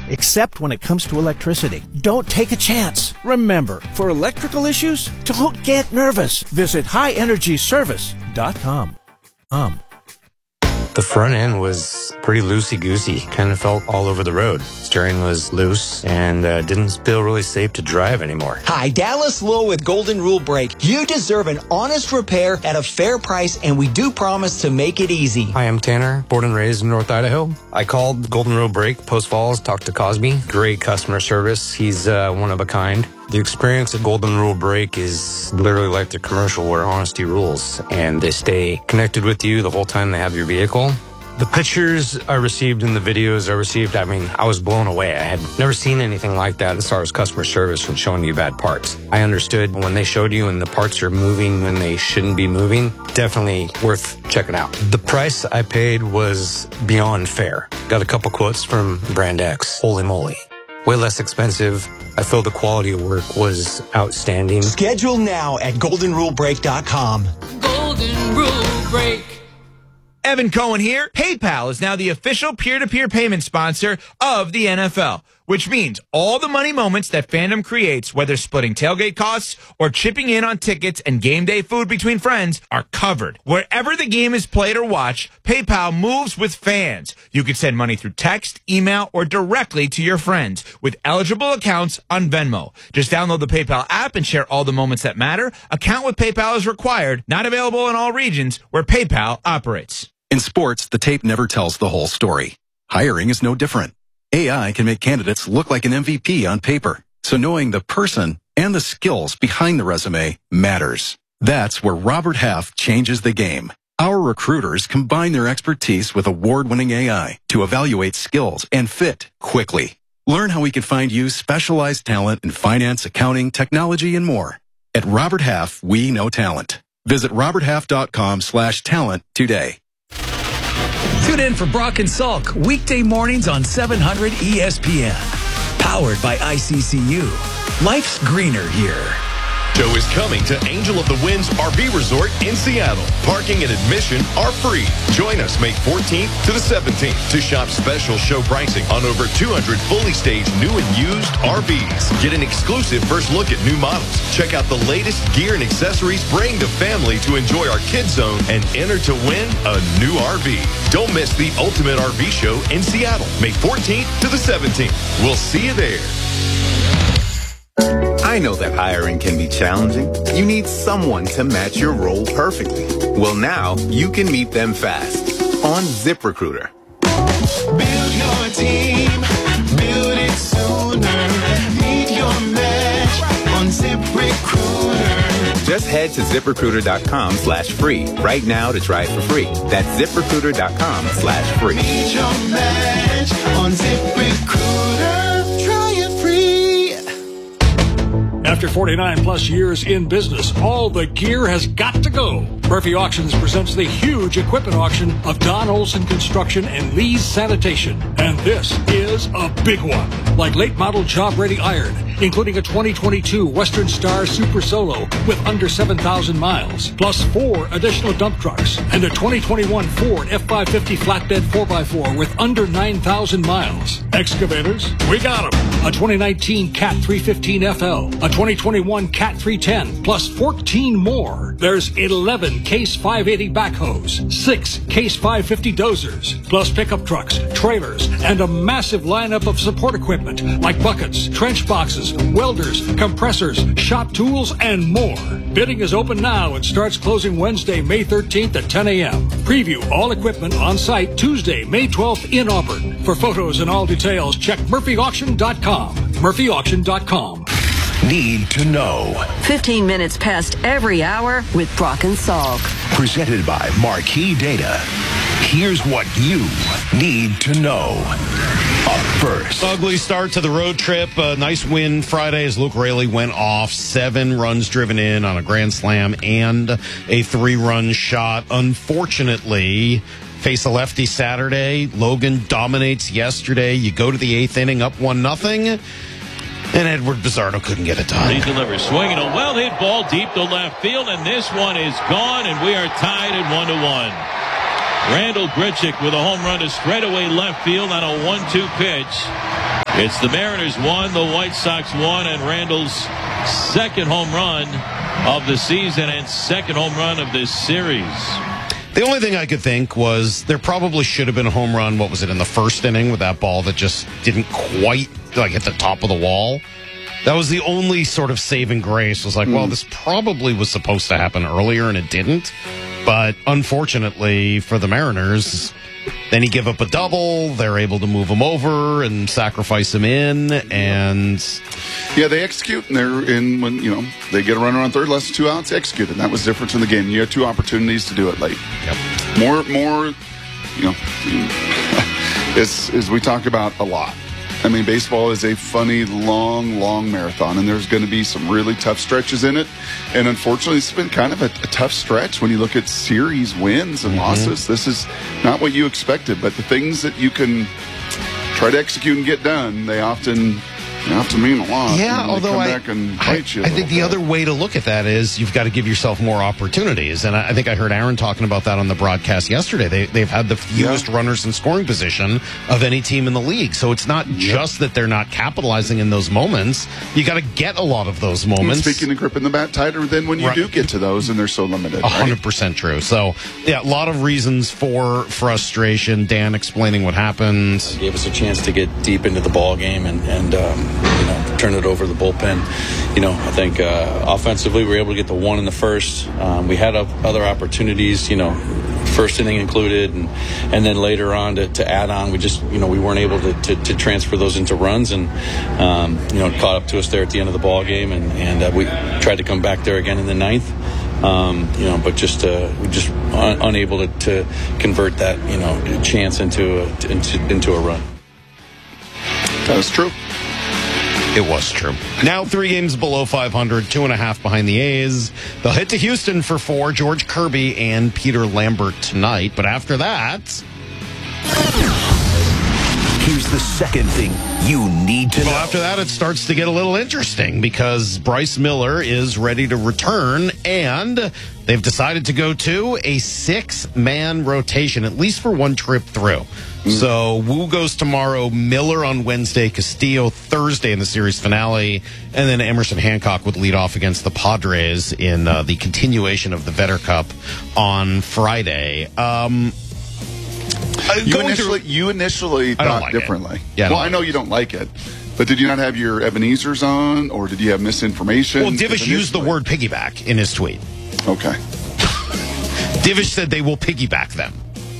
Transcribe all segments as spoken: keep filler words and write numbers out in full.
except when it comes to electricity. Don't take a chance. Remember, for electrical issues, don't get nervous. Visit high energy service dot com. Um. The front end was pretty loosey-goosey. Kind of felt all over the road. Steering was loose and uh, didn't feel really safe to drive anymore. Hi, Dallas Lowe with Golden Rule Brake. You deserve an honest repair at a fair price, and we do promise to make it easy. Hi, I'm Tanner, born and raised in North Idaho. I called Golden Rule Brake, Post Falls, talked to Cosby. Great customer service. He's uh, one of a kind. The experience at Golden Rule Brake is literally like the commercial where honesty rules, and they stay connected with you the whole time they have your vehicle. The pictures I received and the videos I received, I mean, I was blown away. I had never seen anything like that as far as customer service from showing you bad parts. I understood when they showed you and the parts are moving when they shouldn't be moving. Definitely worth checking out. The price I paid was beyond fair. Got a couple quotes from Brand X. Holy moly. Way less expensive. I feel the quality of work was outstanding. Schedule now at golden rule brake dot com. Golden Rule Brake. Evan Cohen here. PayPal is now the official peer-to-peer payment sponsor of the N F L, which means all the money moments that fandom creates, whether splitting tailgate costs or chipping in on tickets and game day food between friends, are covered. Wherever the game is played or watched, PayPal moves with fans. You can send money through text, email, or directly to your friends with eligible accounts on Venmo. Just download the PayPal app and share all the moments that matter. Account with PayPal is required. Not available in all regions where PayPal operates. In sports, the tape never tells the whole story. Hiring is no different. A I can make candidates look like an M V P on paper, so knowing the person and the skills behind the resume matters. That's where Robert Half changes the game. Our recruiters combine their expertise with award-winning A I to evaluate skills and fit quickly. Learn how we can find you specialized talent in finance, accounting, technology, and more. At Robert Half, we know talent. Visit robert half dot com slash talent today. Tune in for Brock and Salk weekday mornings on seven hundred E S P N. Powered by I C C U. Life's greener here. Show is coming to Angel of the Winds R V Resort in Seattle. Parking and admission are free. Join us May fourteenth to the seventeenth to shop special show pricing on over two hundred fully staged new and used R Vs. Get an exclusive first look at new models. Check out the latest gear and accessories. Bring the family to enjoy our kids zone and enter to win a new R V. Don't miss the Ultimate R V Show in Seattle, May fourteenth to the seventeenth. We'll see you there. I know that hiring can be challenging. You need someone to match your role perfectly. Well, now you can meet them fast on ZipRecruiter. Build your team, build it sooner. Meet your match on ZipRecruiter. Just head to ZipRecruiter.com slash free right now to try it for free. That's ZipRecruiter.com slash free. Meet your match on ZipRecruiter. Try it free. After forty-nine plus years in business, all the gear has got to go. Murphy Auctions presents the huge equipment auction of Don Olson Construction and Lee's Sanitation. And this is a big one. Like late model job ready iron, including a twenty twenty-two Western Star Super Solo with under seven thousand miles, plus four additional dump trucks, and a twenty twenty-one Ford F five fifty flatbed four by four with under nine thousand miles. Excavators, we got them. A twenty nineteen Cat three fifteen F L, a twenty twenty-one Cat three ten, plus fourteen more. There's eleven Case five eighty backhoes, six Case five fifty dozers, plus pickup trucks, trailers, and a massive lineup of support equipment like buckets, trench boxes, welders, compressors, shop tools, and more. Bidding is open now and starts closing Wednesday, May thirteenth at ten a.m. Preview all equipment on site Tuesday, May twelfth in Auburn. For photos and all details, check Murphy Auction dot com. Murphy Auction dot com. Need to know. fifteen minutes past every hour with Brock and Salk. Presented by Marquee Data. Here's what you need to know. Up first. Ugly start to the road trip. A nice win Friday as Luke Raley went off. Seven runs driven in on a grand slam and a three-run shot. Unfortunately, face a lefty Saturday. Logan dominates yesterday. You go to the eighth inning up one nothing. And Edward Bizzardo couldn't get it done. He delivers, swinging a well-hit ball deep to left field, and this one is gone, and we are tied at one to one. Randall Grichuk with a home run to straightaway left field on a one two pitch. It's the Mariners one, the White Sox one, and Randall's second home run of the season and second home run of this series. The only thing I could think was there probably should have been a home run. What was it in the first inning with that ball that just didn't quite like hit the top of the wall? That was the only sort of saving grace. Was like, mm. well, this probably was supposed to happen earlier and it didn't. But unfortunately for the Mariners, then he give up a double. They're able to move him over and sacrifice him in, and yeah, they execute. And they're in when you know they get a runner on third, less than two outs, execute, and that was the difference in the game. You had two opportunities to do it late. Yep. More, more, you know, as as we talk about a lot. I mean, baseball is a funny, long, long marathon, and there's going to be some really tough stretches in it. And unfortunately, it's been kind of a, a tough stretch when you look at series wins and mm-hmm. losses. This is not what you expected, but the things that you can try to execute and get done, they often... They have to mean a lot. Yeah, although come I, back and I, bite you I think the bit. other way to look at that is you've got to give yourself more opportunities. And I, I think I heard Aaron talking about that on the broadcast yesterday. They, they've had the fewest yeah. runners in scoring position of any team in the league. So it's not yeah. just that they're not capitalizing in those moments. You got to get a lot of those moments. And speaking of gripping the bat tighter than when you right. do get to those, and they're so limited. one hundred percent right? true. So, yeah, a lot of reasons for frustration. Dan explaining what happened. It gave us a chance to get deep into the ball game and, and um, you know, turn it over the bullpen. You know, I think uh, offensively we were able to get the one in the first. Um, we had other opportunities, you know, first inning included, and and then later on to, to add on. We just, you know, we weren't able to, to, to transfer those into runs, and um, you know, it caught up to us there at the end of the ball game, and and uh, we tried to come back there again in the ninth. Um, you know, but just uh, we just un- unable to, to convert that, you know, chance into a, into into a run. That is true. It was true. Now three games below five hundred, two and a half behind the A's. They'll hit to Houston for four, George Kirby and Peter Lambert tonight. But after that... Here's the second thing you need to well, know. Well, after that, it starts to get a little interesting because Bryce Miller is ready to return, and they've decided to go to a six-man rotation, at least for one trip through. Mm. So Wu goes tomorrow, Miller on Wednesday, Castillo Thursday in the series finale, and then Emerson Hancock would lead off against the Padres in uh, the continuation of the Vetter Cup on Friday. Um... Uh, you, initially, through, you initially thought like differently. Yeah, I well, like I know it. you don't like it, but did you not have your Ebenezer's on, or did you have misinformation? Well, Divish used the word piggyback in his tweet. Okay. Divish said they will piggyback them.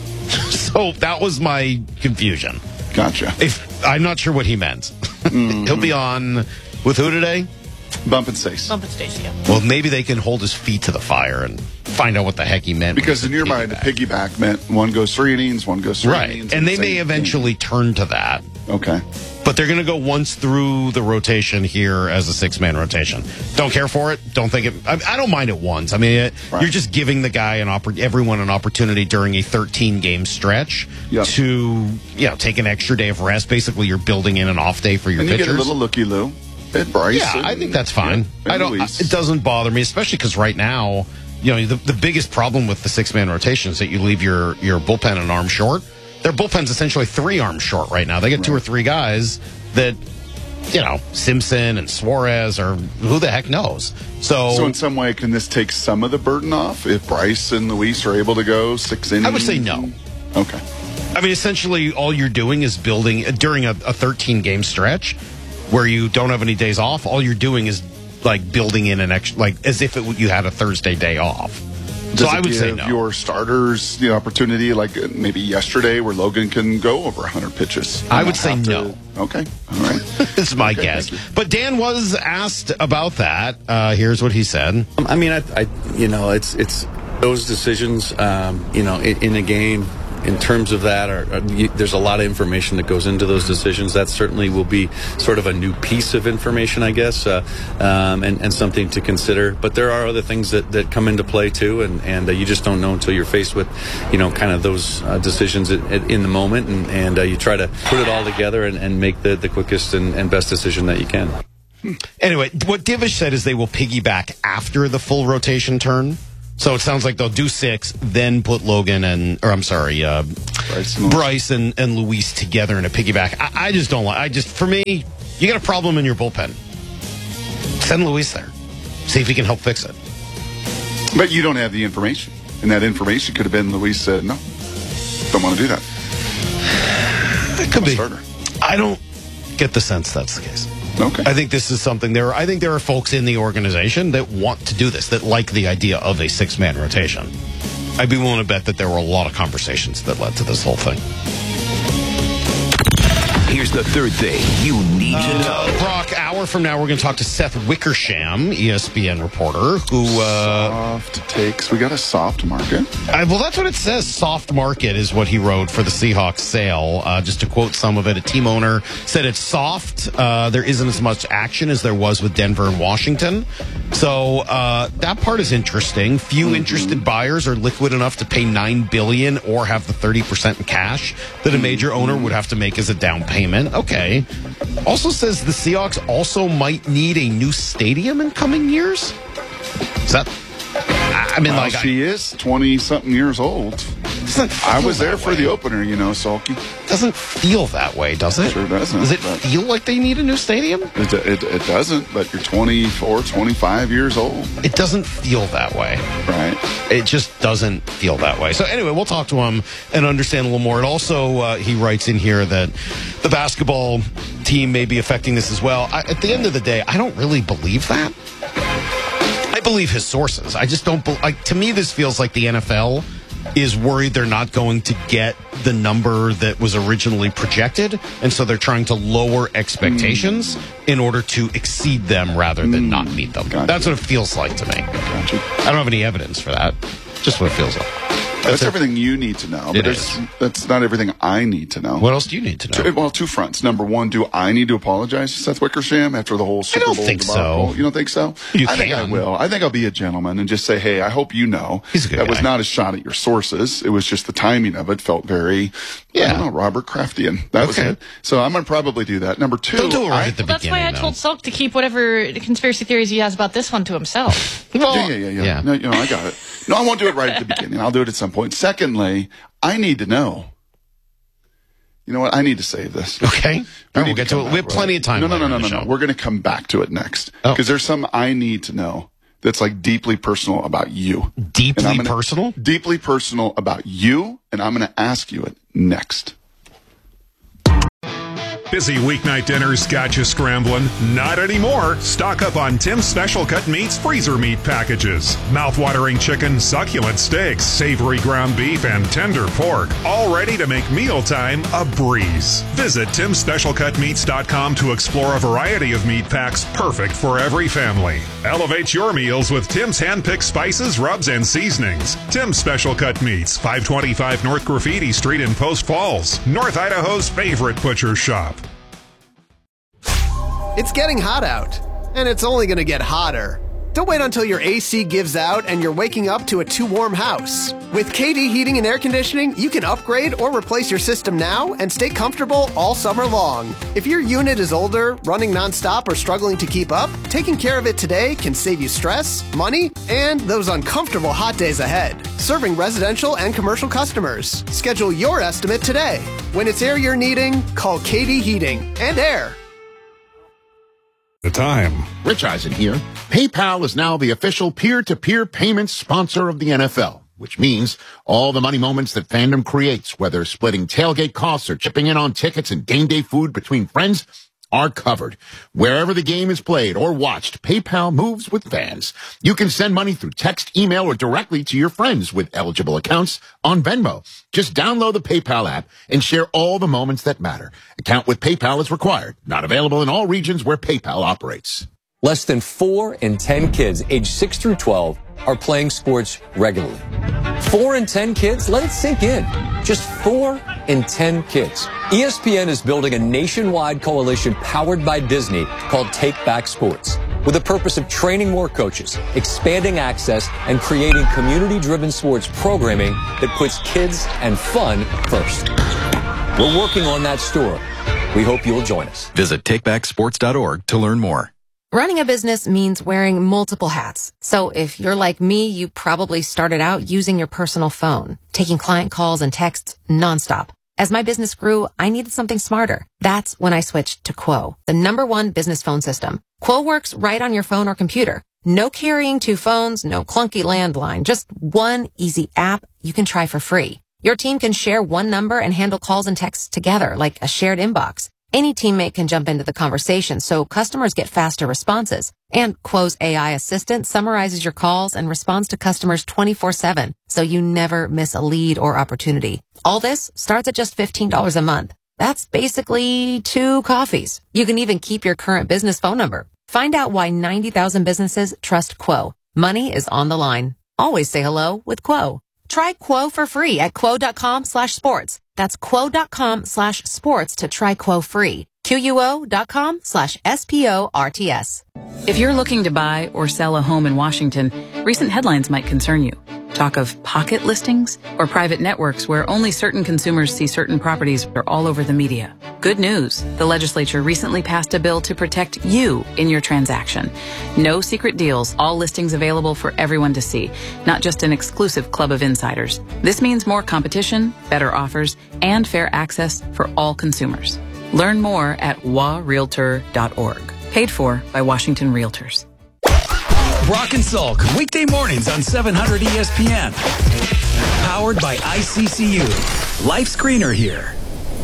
So that was my confusion. Gotcha. If I'm not sure what he meant. Mm-hmm. He'll be on with who today? Bump and Stace. Bump and Stace, yeah. Well, maybe they can hold his feet to the fire and find out what the heck he meant. Because in your mind, a piggyback meant one goes three innings, one goes three right. innings. And they may eventually inning. turn to that. Okay. But they're going to go once through the rotation here as a six-man rotation. Don't care for it. Don't think it. I, I don't mind it once. I mean, it, right. you're just giving the guy an oppor- everyone an opportunity during a thirteen-game stretch yep. to, you know, take an extra day of rest. Basically, you're building in an off day for your and you pitchers. Get a little looky-loo. At Bryce. Yeah, and, I think that's fine. Yeah, I don't. I, it doesn't bother me, especially because right now, you know, the, the biggest problem with the six-man rotation is that you leave your your bullpen an arm short. Their bullpen's essentially three arms short right now. They get right. two or three guys that, you know, Simpson and Suarez or who the heck knows. So, so in some way, can this take some of the burden off if Bryce and Luis are able to go six innings? I would say no. Okay. I mean, essentially, all you're doing is building during a thirteen-game stretch where you don't have any days off. All you're doing is like building in an extra, like as if it, you had a Thursday day off. Does so it I would give say no. Your starters the opportunity, like maybe yesterday, where Logan can go over one hundred pitches. I would say no. To, okay, all right. It's my okay, guess. But Dan was asked about that. Uh, here's what he said. I mean, I, I you know, it's it's those decisions. Um, you know, in, in a game. In terms of that, are, are, you, there's a lot of information that goes into those decisions. That certainly will be sort of a new piece of information, I guess, uh, um, and, and something to consider. But there are other things that, that come into play, too, and, and uh, you just don't know until you're faced with, you know, kind of those uh, decisions at, at, in the moment, and, and uh, you try to put it all together and, and make the, the quickest and, and best decision that you can. Anyway, what Divish said is they will piggyback after the full rotation turn. So it sounds like they'll do six, then put Logan and, or I'm sorry, uh, Bryce, and, Bryce and, and Luis together in a piggyback. I, I just don't like, I just, for me, you got a problem in your bullpen. Send Luis there. See if he can help fix it. But you don't have the information. And that information could have been Luis said, no, don't want to do that. It could be. Starter. I don't get the sense that's the case. Okay. I think this is something there. I think there are folks in the organization that want to do this, that like the idea of a six-man rotation. I'd be willing to bet that there were a lot of conversations that led to this whole thing. Here's the third thing you need to uh, know. Brock, hour from now, we're going to talk to Seth Wickersham, E S P N reporter, who... Uh, soft takes. We got a soft market. I, well, that's what it says. Soft market is what he wrote for the Seahawks sale. Uh, just to quote some of it, a team owner said it's soft. Uh, there isn't as much action as there was with Denver and Washington. So uh, that part is interesting. Few mm-hmm. interested buyers are liquid enough to pay nine billion dollars or have the thirty percent in cash that a major mm-hmm. owner would have to make as a down payment. Okay. Also says the Seahawks also might need a new stadium in coming years. Is that... I mean, well, like... She I, is twenty-something years old. I was there for way. the opener, you know, Sulky. Doesn't feel that way, does it? Sure doesn't. Does it feel like they need a new stadium? It, it, it doesn't, but you're twenty-four, twenty-five years old. It doesn't feel that way. Right. It just doesn't feel that way. So anyway, we'll talk to him and understand a little more. And also, uh, he writes in here that the basketball team may be affecting this as well. I, at the end of the day, I don't really believe that. I believe his sources. I just don't, be, like, to me, this feels like the N F L is worried they're not going to get the number that was originally projected, and so they're trying to lower expectations mm. in order to exceed them rather than mm. not meet them. Gotcha. That's what it feels like to me. Gotcha. I don't have any evidence for that. Just what it feels like. That's, that's everything you need to know. But is. That's not everything I need to know. What else do you need to know? Two, well, two fronts. Number one, do I need to apologize to Seth Wickersham after the whole Super Bowl? I don't think debacle? so. You don't think so? You I can. think I will. I think I'll be a gentleman and just say, hey, I hope you know He's a good that guy. was not a shot at your sources. It was just the timing of it felt very, yeah. I don't know, Robert Craftian. That was okay. it. So I'm going to probably do that. Number two. Don't do it right I, at the well, beginning. That's why I though. told Sulk to keep whatever conspiracy theories he has about this one to himself. well, yeah, yeah, yeah. yeah. yeah. No, you know, I got it. No, I won't do it right at the beginning. I'll do it at some point. Secondly, I need to know. You know what? I need to save this. Okay. We right, we'll get to it. We have plenty of time. No, no, no, no, no, no, no. We're going to come back to it next. Because oh. there's some I need to know that's like deeply personal about you. Deeply gonna, personal? Deeply personal about you, and I'm going to ask you it next. Busy weeknight dinners got you scrambling? Not anymore. Stock up on Tim's Special Cut Meats freezer meat packages. Mouth-watering chicken, succulent steaks, savory ground beef, and tender pork. All ready to make mealtime a breeze. Visit Tims Special Cut Meats dot com to explore a variety of meat packs perfect for every family. Elevate your meals with Tim's hand-picked spices, rubs, and seasonings. Tim's Special Cut Meats, five twenty-five North Graffiti Street in Post Falls, North Idaho's favorite butcher shop. It's getting hot out, and it's only going to get hotter. Don't wait until your A C gives out and you're waking up to a too warm house. With K D Heating and Air Conditioning, you can upgrade or replace your system now and stay comfortable all summer long. If your unit is older, running nonstop, or struggling to keep up, taking care of it today can save you stress, money, and those uncomfortable hot days ahead. Serving residential and commercial customers. Schedule your estimate today. When it's air you're needing, call K D Heating and Air. The time. Rich Eisen here. PayPal is now the official peer-to-peer payments sponsor of the N F L, which means all the money moments that fandom creates, whether splitting tailgate costs or chipping in on tickets and game day food between friends, are covered. Wherever the game is played or watched, PayPal moves with fans. You can send money through text, email, or directly to your friends with eligible accounts on Venmo. Just download the PayPal app and share all the moments that matter. Account with PayPal is required. Not available in all regions where PayPal operates. Less than four in ten kids aged six through twelve are playing sports regularly. Four in ten kids? Let it sink in. Just four in ten kids. E S P N is building a nationwide coalition powered by Disney called Take Back Sports, with the purpose of training more coaches, expanding access, and creating community-driven sports programming that puts kids and fun first. We're working on that story. We hope you'll join us. Visit take back sports dot org to learn more. Running a business means wearing multiple hats. So if you're like me, you probably started out using your personal phone, taking client calls and texts nonstop. As my business grew, I needed something smarter. That's when I switched to Quo, the number one business phone system. Quo works right on your phone or computer. No carrying two phones, no clunky landline, just one easy app you can try for free. Your team can share one number and handle calls and texts together like a shared inbox. Any teammate can jump into the conversation, so customers get faster responses. And Quo's A I assistant summarizes your calls and responds to customers twenty-four seven, so you never miss a lead or opportunity. All this starts at just fifteen dollars a month. That's basically two coffees. You can even keep your current business phone number. Find out why ninety thousand businesses trust Quo. Money is on the line. Always say hello with Quo. Try Quo for free at quo.com slash sports. That's quo.com slash sports to try Quo free. Quo.com slash S P O R T S. If you're looking to buy or sell a home in Washington, recent headlines might concern you. Talk of pocket listings or private networks where only certain consumers see certain properties are all over the media. Good news. The legislature recently passed a bill to protect you in your transaction. No secret deals, all listings available for everyone to see, not just an exclusive club of insiders. This means more competition, better offers, and fair access for all consumers. Learn more at w a realtor dot org. Paid for by Washington Realtors. Brock and Salk, weekday mornings on seven hundred E S P N. Powered by I C C U. Life's greener here.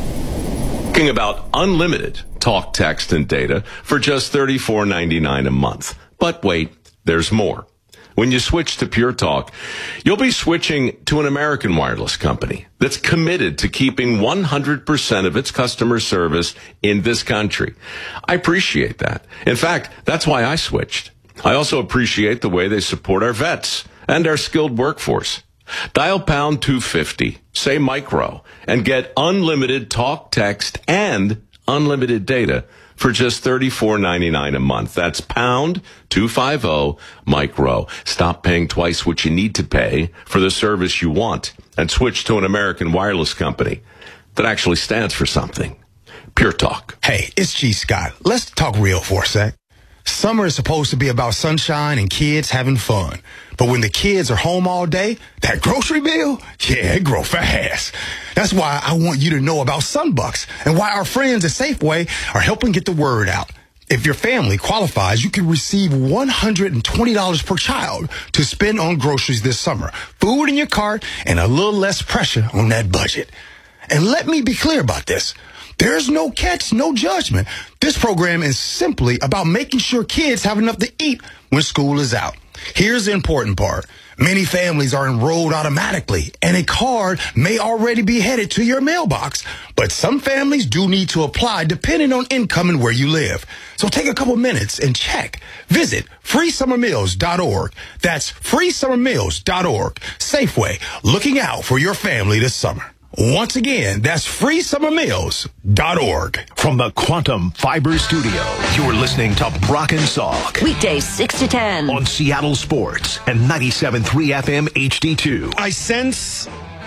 Talking about unlimited talk, text, and data for just thirty-four ninety-nine a month. But wait, there's more. When you switch to Pure Talk, you'll be switching to an American wireless company that's committed to keeping one hundred percent of its customer service in this country. I appreciate that. In fact, that's why I switched. I also appreciate the way they support our vets and our skilled workforce. Dial pound two fifty, say micro, and get unlimited talk, text, and unlimited data for just thirty-four ninety-nine a month. That's pound two fifty micro. Stop paying twice what you need to pay for the service you want and switch to an American wireless company that actually stands for something. Pure Talk. Hey, it's G. Scott. Let's talk real for a sec. Summer is supposed to be about sunshine and kids having fun. But when the kids are home all day, that grocery bill, yeah, it grows fast. That's why I want you to know about Sunbucks and why our friends at Safeway are helping get the word out. If your family qualifies, you can receive one hundred twenty dollars per child to spend on groceries this summer. Food in your cart and a little less pressure on that budget. And let me be clear about this. There's no catch, no judgment. This program is simply about making sure kids have enough to eat when school is out. Here's the important part. Many families are enrolled automatically, and a card may already be headed to your mailbox. But some families do need to apply depending on income and where you live. So take a couple minutes and check. Visit free summer meals dot org. That's free summer meals dot org. Safeway, looking out for your family this summer. Once again, that's free summer meals dot org. From the Quantum Fiber Studio, you're listening to Brock and Salk. Weekdays six to ten. On Seattle Sports and ninety-seven point three F M H D two. I sense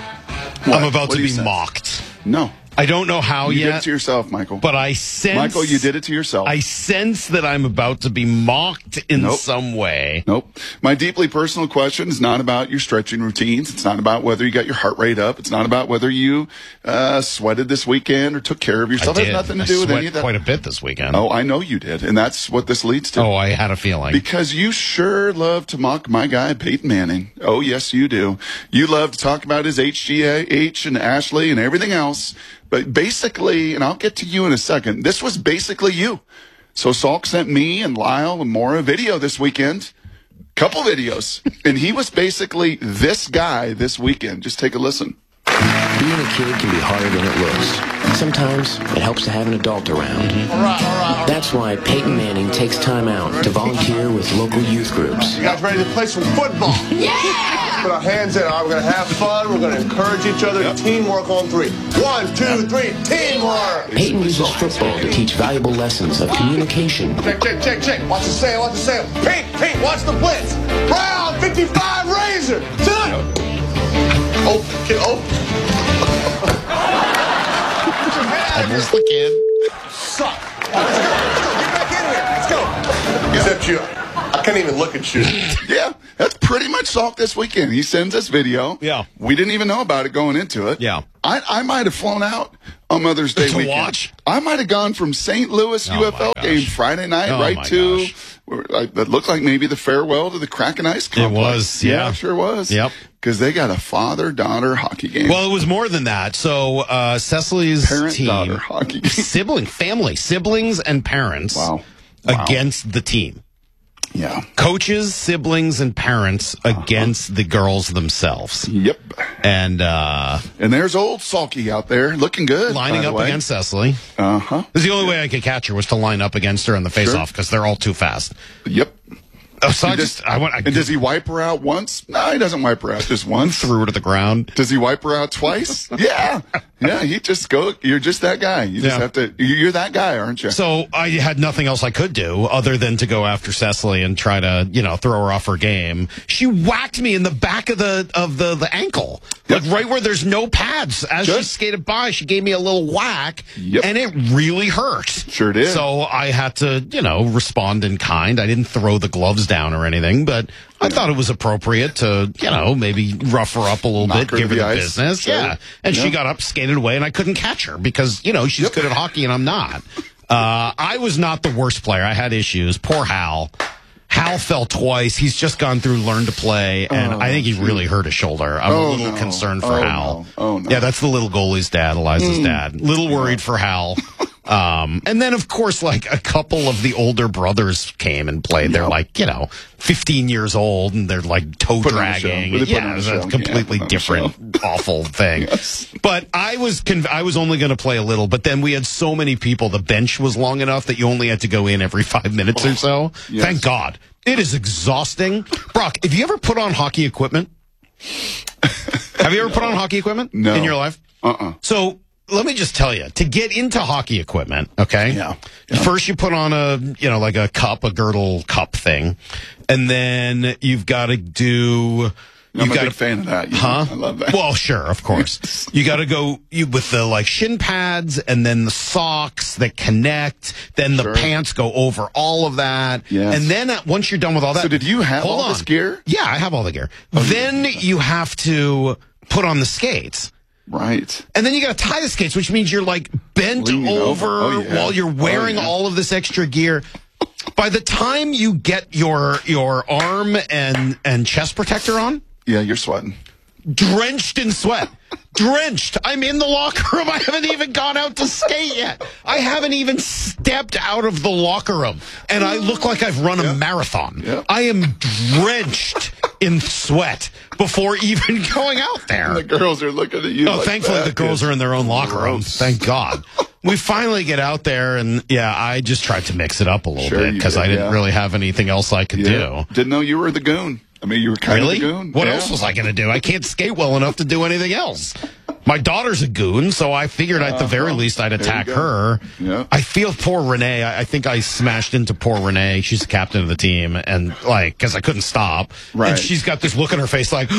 What? I'm about What to do you be sense? mocked. No. I don't know how you yet. You did it to yourself, Michael. But I sense... Michael, you did it to yourself. I sense that I'm about to be mocked in Nope. some way. Nope. My deeply personal question is not about your stretching routines. It's not about whether you got your heart rate up. It's not about whether you uh, sweated this weekend or took care of yourself. I It did. has nothing to I do with sweat any of that. quite a bit this weekend. Oh, I know you did. And that's what this leads to. Oh, I had a feeling. Because you sure love to mock my guy, Peyton Manning. Oh, yes, you do. You love to talk about his H G H and Ashley and everything else. But basically, and I'll get to you in a second, this was basically you. So Salk sent me and Lyle and Maura a video this weekend. Couple videos. And he was basically this guy this weekend. Just take a listen. Being a kid can be harder than it looks. Sometimes it helps to have an adult around. All right, all right, all right. That's why Peyton Manning takes time out to volunteer with local youth groups. You guys ready to play some football? Yeah! Put our hands in. All right, we're going to have fun. We're going to encourage each other. Yep. Teamwork on three. One, two, three. Teamwork! Peyton uses football to teach valuable lessons of communication. Check, check, check, check. Watch the sail, watch the sail. Pink, pink, watch the blitz. Brown, fifty-five, razor. Sit. Oh, kid, oh. Almost the kid. Suck. All right, let's go. Let's go. Get back in here. Let's go. Except you. I can't even look at you. Yeah, that's pretty much Salk this weekend. He sends us video. Yeah. We didn't even know about it going into it. Yeah. I, I might have flown out on Mother's Day to weekend. watch. I might have gone from Saint Louis Oh, U F L my game gosh. Friday night Oh, right my to gosh. that looked like maybe the farewell to the Kraken Ice Complex. It was, yeah. it sure was. Yep. Because they got a father-daughter hockey game. Well, it was more than that. So uh, Cecily's Parent-daughter team, hockey game. sibling, family, siblings, and parents Wow. Wow. against the team. Yeah. Coaches, siblings, and parents against the girls themselves. Yep. And uh, and there's old Salky out there looking good. lining by the up way. against Cecily. Uh huh. Because the only way I could catch her was to line up against her in the face-off because they're all too fast. Yep. Oh, so I And just, does- I went, I and does he wipe her out once? No, he doesn't wipe her out just once. threw her to the ground. Does he wipe her out twice? Yeah. Yeah, he just go, you're just that guy. You just Yeah. have to, you're that guy, aren't you? So I had nothing else I could do other than to go after Cecily and try to, you know, throw her off her game. She whacked me in the back of the of the, the ankle, like right where there's no pads. As she skated by, she gave me a little whack, Yep. and it really hurt. Sure did. So I had to, you know, respond in kind. I didn't throw the gloves down or anything, but I thought it was appropriate to, you know, maybe rough her up a little Knock bit, her give to her the the ice. business. Sure. Yeah. And she Yeah. got up, skated away, and I couldn't catch her because, you know, she's good at hockey and I'm not. Uh, I was not the worst player. I had issues. Poor Hal. Hal fell twice. He's just gone through Learn to Play, and Oh, I think he really hurt his shoulder. I'm Oh, a little no. concerned for Oh, Hal. no. Oh, no. Yeah, that's the little goalie's dad, Eliza's Mm. dad. Little worried for Hal. Um, and then, of course, like a couple of the older brothers came and played. They're like, you know, fifteen years old, and they're like toe Put on a show. dragging. They put on Yeah, a it's show. a completely Yeah, put on a different, awful thing. Yes. But I was conv- I was only going to play a little, but then we had so many people. The bench was long enough that you only had to go in every five minutes or so. Yes. Thank God. It is exhausting. Brock, have you ever put on hockey equipment? Have you ever put on hockey equipment No. in your life? Uh-uh. So let me just tell you, to get into hockey equipment, okay? Yeah. First you put on a, you know, like a cup, a girdle cup thing. And then you've got to do... I'm You've a got big fan of that. You Huh? know? I love that. Well, sure, of course. You got to go you with the like shin pads and then the socks that connect. Then the Sure. pants go over all of that. Yes. And then uh, once you're done with all that, So did you have hold all on. this gear? Yeah, I have all the gear. Then you have to put on the skates. Right. And then you got to tie the skates, which means you're like bent Leaning over, over. Oh, yeah. while you're wearing Oh, yeah. all of this extra gear. By the time you get your your arm and and chest protector on, Yeah, you're sweating. drenched in sweat. Drenched. I'm in the locker room. I haven't even gone out to skate yet. I haven't even stepped out of the locker room. And I look like I've run a marathon. Yep. I am drenched in sweat before even going out there. The girls are looking at you. Oh, like thankfully that the girls is are in their own locker room. gross. Thank God. We finally get out there, and yeah, I just tried to mix it up a little Sure bit you because did, I didn't yeah. really have anything else I could Yeah. do. Didn't know you were the goon. I mean, you were kind Really? of the goon. What Yeah. else was I going to do? I can't skate well enough to do anything else. My daughter's a goon, so I figured at the very Uh-huh. least I'd There you attack go. her. Yeah. I feel poor Renee. I, I think I smashed into poor Renee. She's the captain of the team, and like, because I couldn't stop. Right. And she's got this look on her face like,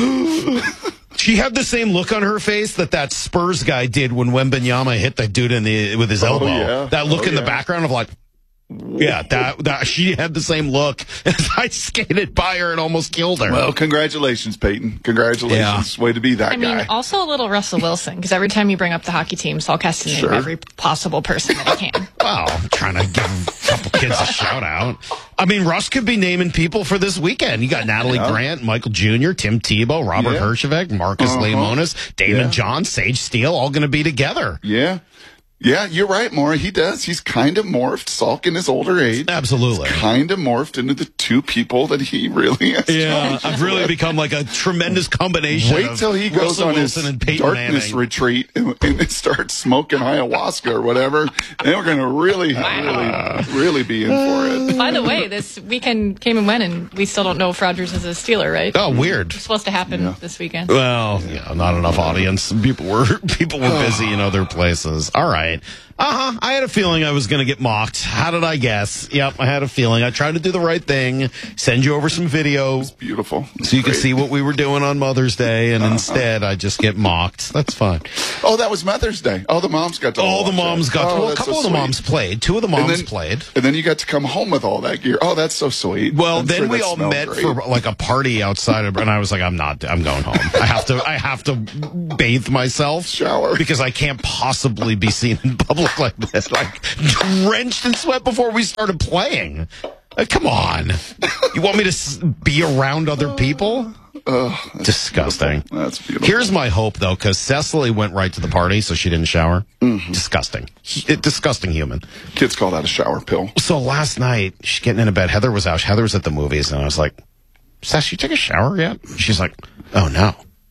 she had the same look on her face that that Spurs guy did when Wembanyama hit that dude in the with his Oh, elbow. yeah. That look Oh, in the yeah. background of like, yeah, that that she had the same look as I skated by her and almost killed her. Well, congratulations, Peyton. Congratulations. Way to be that I mean, guy. also a little Russell Wilson, because every time you bring up the hockey team, Saul has to name Sure. every possible person that he can. Well, I'm trying to give a couple kids a shout out. I mean, Russ could be naming people for this weekend. You got Natalie Yeah. Grant, Michael Junior, Tim Tebow, Robert Yeah. Hershevek, Marcus Uh-huh. Lemonis, Damon Yeah. John, Sage Steele, all going to be together. Yeah. Yeah, you're right, Maury. He does. He's kind of morphed. Salk in his older age. Absolutely. Kind of morphed into the two people that he really has. Yeah, changed. I've really become like a tremendous combination. Wait of till he goes Russell on Wilson his and Peyton darkness Manning. retreat and, and starts smoking ayahuasca or whatever. And we're going to really, really, really be in for it. By the way, this weekend came and went, and we still don't know if Rogers is a Steeler, right? Oh, weird. It's supposed to happen this weekend. Well, yeah, not enough audience. People were people were busy in other places. All right. Uh-huh. I had a feeling I was going to get mocked. How did I guess? Yep, I had a feeling. I tried to do the right thing, send you over some video. It's beautiful. It's so you great. could see what we were doing on Mother's Day, and uh-huh. instead I just get mocked. That's fine. Oh, that was Mother's Day. Oh, the moms got to All the moms that. got oh, to. Well, a couple so of the sweet. moms played. Two of the moms and then, played. And then you got to come home with all that gear. Oh, that's so sweet. Well, I'm then sure we that all smelled met great. for like a party outside of, and I was like, I'm not, I'm going home. I have to, I have to bathe myself. Shower. Because I can't possibly be seen in public like this. Like, drenched in sweat before we started playing. Uh, come on. You want me to s- be around other people? Oh, that's Disgusting. Beautiful. That's beautiful. Here's my hope, though, because Cecily went right to the party, so she didn't shower. Mm-hmm. Disgusting. He, disgusting human. Kids call that a shower pill. So last night, she's getting into bed. Heather was out. Heather was at the movies, and I was like, Cec, you take a shower yet? She's like, oh, no.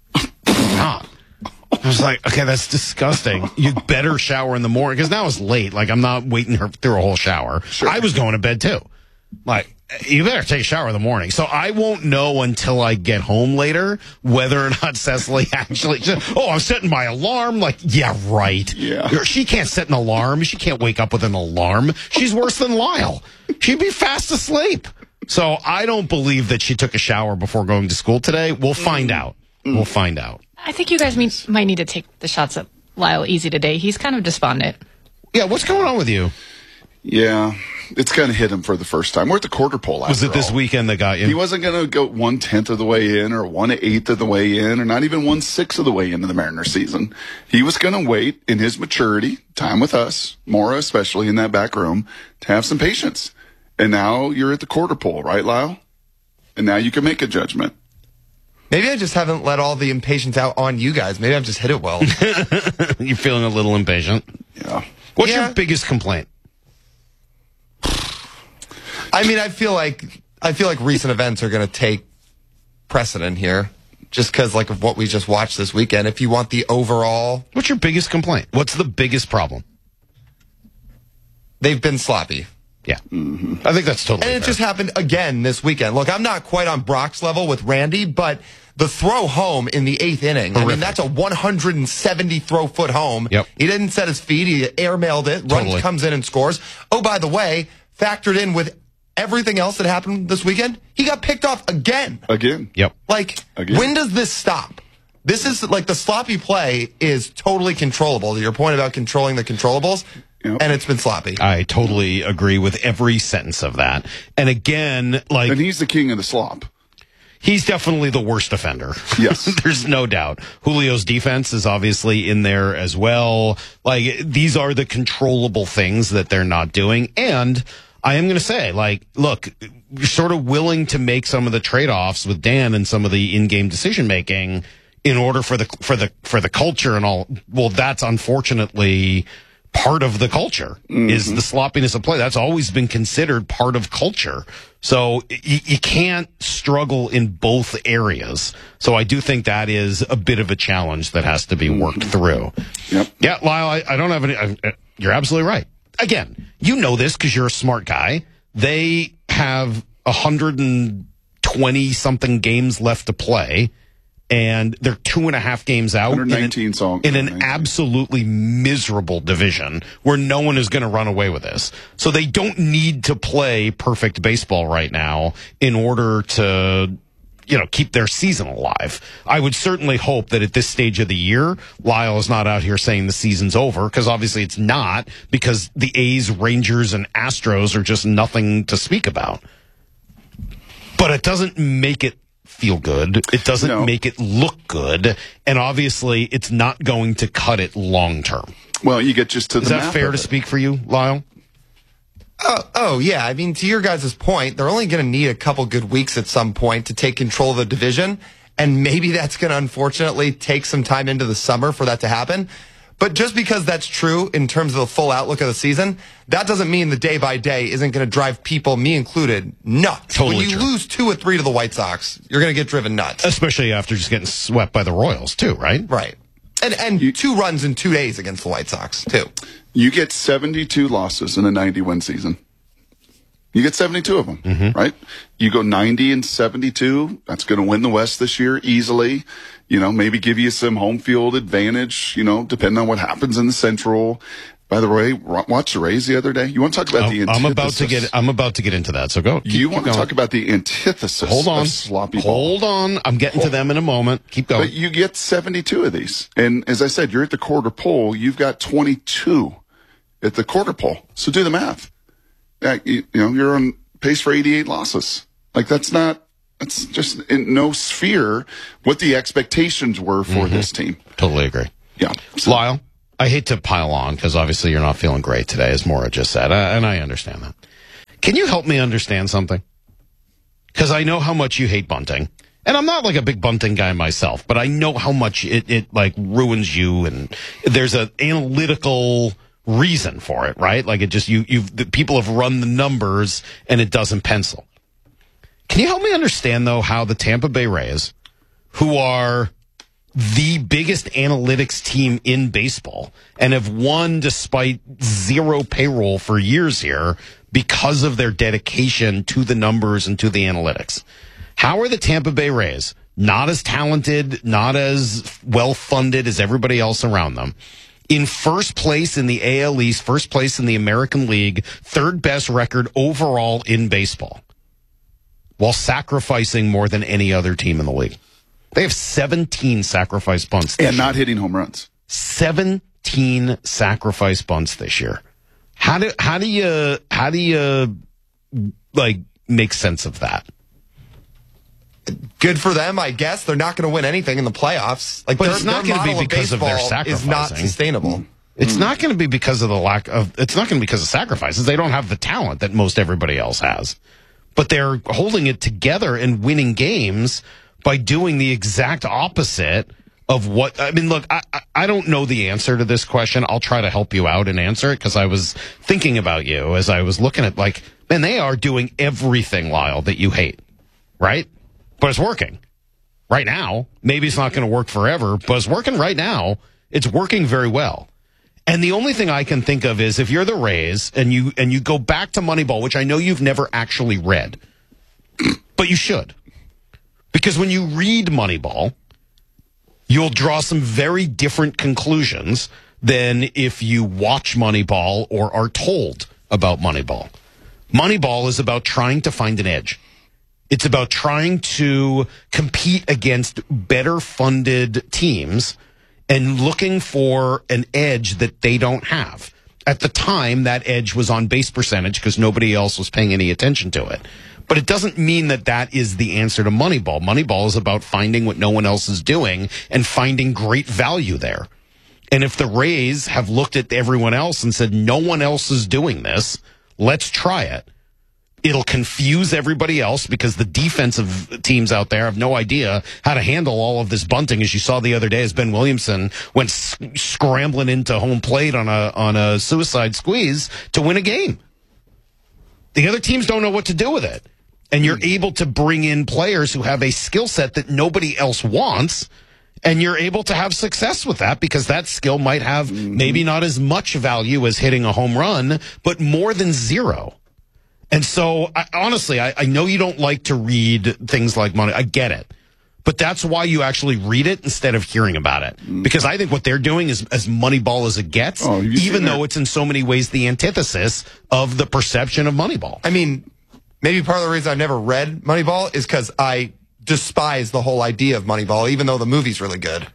Not. I was like, okay, that's disgusting. You better shower in the morning, because now it's late. Like, I'm not waiting her through a whole shower. Sure. I was going to bed, too. Like, you better take a shower in the morning. So I won't know until I get home later whether or not Cecily actually, oh, I'm setting my alarm. Like, yeah, right. Yeah. She can't set an alarm. She can't wake up with an alarm. She's worse than Lyle. She'd be fast asleep. So I don't believe that she took a shower before going to school today. We'll find out. We'll find out. I think you guys mean, might need to take the shots at Lyle easy today. He's kind of despondent. Yeah, what's going on with you? Yeah, it's kind of hit him for the first time. We're at the quarter pole. Was it this all. weekend that got you? He wasn't going to go one tenth of the way in, or one eighth of the way in, or not even one sixth of the way into the Mariners season. He was going to wait in his maturity, time with us, Maura especially in that back room, to have some patience. And now you're at the quarter pole, right, Lyle? And now you can make a judgment. Maybe I just haven't let all the impatience out on you guys. Maybe I've just hit it well. You're feeling a little impatient. Yeah. What's Yeah. your biggest complaint? I mean, I feel like I feel like recent events are going to take precedent here, just because like of what we just watched this weekend. If you want the overall, What's your biggest complaint? What's the biggest problem? they've been sloppy. Yeah. Mm-hmm. I think that's totally And it fair. just happened again this weekend. Look, I'm not quite on Brock's level with Randy, but the throw home in the eighth inning, I mean, that's a one hundred seventy throw foot home. Yep. He didn't set his feet. He airmailed it. Totally. Runs comes in and scores. Oh, by the way, factored in with everything else that happened this weekend, he got picked off again. Again. Yep. Like, Again. when does this stop? This is like the sloppy play is totally controllable. To your point about controlling the controllables, Yep. and it's been sloppy. I totally agree with every sentence of that. And again, like, And he's the king of the slop. he's definitely the worst offender. Yes. There's no doubt. Julio's defense is obviously in there as well. Like, these are the controllable things that they're not doing. And I am going to say, like, look, you're sort of willing to make some of the trade-offs with Dan and some of the in-game decision-making in order for the, for the, for the culture and all. Well, that's unfortunately part of the culture, mm-hmm. is the sloppiness of play. That's always been considered part of culture. So you, you can't struggle in both areas. So I do think that is a bit of a challenge that has to be worked mm-hmm. through. Yep. Yeah, Lyle, I, I don't have any. I, you're absolutely right. Again, you know this because you're a smart guy. They have one hundred twenty something games left to play, and they're two and a half games out one hundred nineteen in an, songs. in an absolutely miserable division where no one is going to run away with this. So they don't need to play perfect baseball right now in order to, you know, keep their season alive. I would certainly hope that at this stage of the year, Lyle is not out here saying the season's over, because obviously it's not, because the A's, Rangers, and Astros are just nothing to speak about. But it doesn't make it feel good. It doesn't No. make it look good. And obviously it's not going to cut it long term. Well, you get just to the Is that math fair of to it. speak for you, Lyle? Oh, oh yeah. I mean, to your guys' point, they're only going to need a couple good weeks at some point to take control of the division. And maybe that's going to unfortunately take some time into the summer for that to happen. But just because that's true in terms of the full outlook of the season, that doesn't mean the day by day isn't going to drive people, me included, nuts. Totally when you true. lose two or three to the White Sox, you're going to get driven nuts. Especially after just getting swept by the Royals, too, right? Right. And and You- two runs in two days against the White Sox, too. You get seventy-two losses in a ninety-win season. You get seventy-two of them, Mm-hmm. right? You go ninety and seventy-two. That's going to win the West this year easily. You know, maybe give you some home field advantage, you know, depending on what happens in the Central. By the way, watch the Rays the other day. You want to talk about I'm, the antithesis? I'm about to get. I'm about to get into that. So go. Keep, you keep want to going. talk about the antithesis? Hold on. Of sloppy ball. Hold on. I'm getting Hold. to them in a moment. Keep going. But you get seventy-two of these, and as I said, you're at the quarter pole. You've got twenty-two at the quarter pole. So do the math. Uh, you, you know, you're on pace for eighty-eight losses. Like that's not. That's just in no sphere what the expectations were for mm-hmm. this team. Totally agree. Yeah, so. Lyle. I hate to pile on because obviously you're not feeling great today, as Maura just said, uh, and I understand that. Can you help me understand something? Because I know how much you hate bunting, and I'm not like a big bunting guy myself, but I know how much it, it like ruins you, and there's an analytical reason for it, right? Like it just you you've the people have run the numbers and it doesn't pencil. Can you help me understand though how the Tampa Bay Rays, who are the biggest analytics team in baseball and have won despite zero payroll for years here because of their dedication to the numbers and to the analytics. How are the Tampa Bay Rays not as talented, not as well funded as everybody else around them, in first place in the A L East, first place in the American League, third best record overall in baseball, while sacrificing more than any other team in the league? They have seventeen sacrifice bunts this and not year. hitting home runs. seventeen sacrifice bunts this year. How do how do you how do you like make sense of that? Good for them, I guess. They're not going to win anything in the playoffs. Like, but their, it's not going to be because of their sacrificing. Is not sustainable. It's mm. not going to be because of the lack of. It's not going to be because of sacrifices. They don't have the talent that most everybody else has, but they're holding it together and winning games by doing the exact opposite of what, I mean, look, I, I don't know the answer to this question. I'll try to help you out and answer it because I was thinking about you as I was looking at, like, man, they are doing everything, Lyle, that you hate, right? But it's working right now. Maybe it's not going to work forever, but it's working right now. It's working very well. And the only thing I can think of is if you're the Rays and you, and you go back to Moneyball, which I know you've never actually read, but you should. Because when you read Moneyball, you'll draw some very different conclusions than if you watch Moneyball or are told about Moneyball. Moneyball is about trying to find an edge. It's about trying to compete against better funded teams and looking for an edge that they don't have. At the time, that edge was on base percentage because nobody else was paying any attention to it. But it doesn't mean that that is the answer to Moneyball. Moneyball is about finding what no one else is doing and finding great value there. And if the Rays have looked at everyone else and said, no one else is doing this, let's try it. It'll confuse everybody else because the defensive teams out there have no idea how to handle all of this bunting, as you saw the other day as Ben Williamson went sc- scrambling into home plate on a on a suicide squeeze to win a game. The other teams don't know what to do with it. And you're able to bring in players who have a skill set that nobody else wants, and you're able to have success with that because that skill might have maybe not as much value as hitting a home run, but more than zero. And so, I, honestly, I, I know you don't like to read things like money. I get it. But that's why you actually read it instead of hearing about it. Because I think what they're doing is as Moneyball as it gets, oh, even though it's in so many ways the antithesis of the perception of Moneyball. I mean, maybe part of the reason I've never read Moneyball is because I despise the whole idea of Moneyball, even though the movie's really good.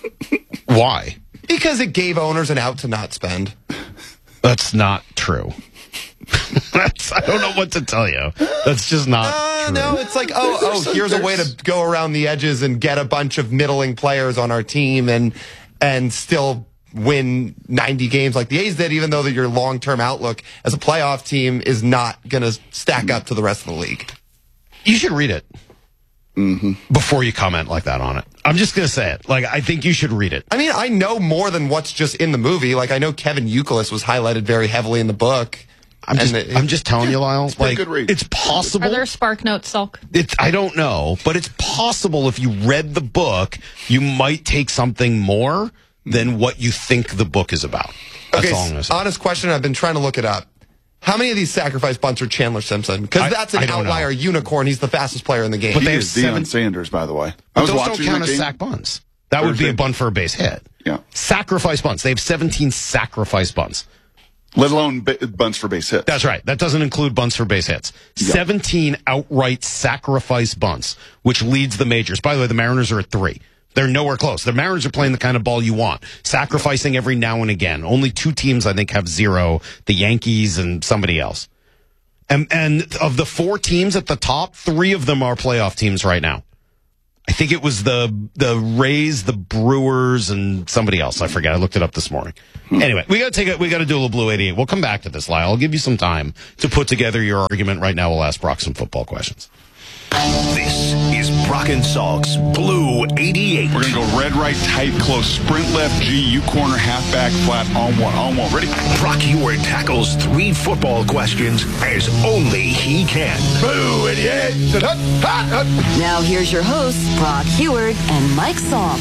Why? Because it gave owners an out to not spend. That's not true. That's, I don't know what to tell you. That's just not uh, true. No, it's like, oh, oh, here's a way to go around the edges and get a bunch of middling players on our team and and still win ninety games like the A's did, even though that your long-term outlook as a playoff team is not going to stack up to the rest of the league. You should read it mm-hmm. before you comment like that on it. I'm just going to say it. Like, I think you should read it. I mean, I know more than what's just in the movie. Like, I know Kevin Youkilis was highlighted very heavily in the book. I'm just, it, I'm just telling you, Lyle. It's like, good read. It's possible. Are there spark notes, Sulk? It's, I don't know, but it's possible if you read the book, you might take something more than what you think the book is about. That's okay, all I'm gonna say. Honest question. I've been trying to look it up. How many of these sacrifice bunts are Chandler Simpson? Because that's an outlier know. unicorn. He's the fastest player in the game. But they have seven Deion Sanders, by the way. I was those watching don't count as game. sack bunts. That would be a bunt for a base hit. Yeah. Sacrifice bunts. They have seventeen sacrifice bunts. Let alone b- bunts for base hits. That's right. That doesn't include bunts for base hits. Yep. seventeen outright sacrifice bunts, which leads the majors. By the way, the Mariners are at three. They're nowhere close. The Mariners are playing the kind of ball you want, sacrificing every now and again. Only two teams, I think, have zero, the Yankees and somebody else. And, and of the four teams at the top, three of them are playoff teams right now. I think it was the the Rays, the Brewers, and somebody else. I forget. I looked it up this morning. Hmm. Anyway, we got to take it. We got to do a little Blue eighty-eight. We'll come back to this, Lyle. I'll give you some time to put together your argument. Right now, we'll ask Brock some football questions. This is Brock and Salk's Blue eighty-eight. We're going to go red, right, tight, close, sprint left, G, U corner, halfback, flat, on one, on one. Ready? Brock Huard tackles three football questions as only he can. Blue eighty-eight. Now here's your hosts, Brock Huard and Mike Salk.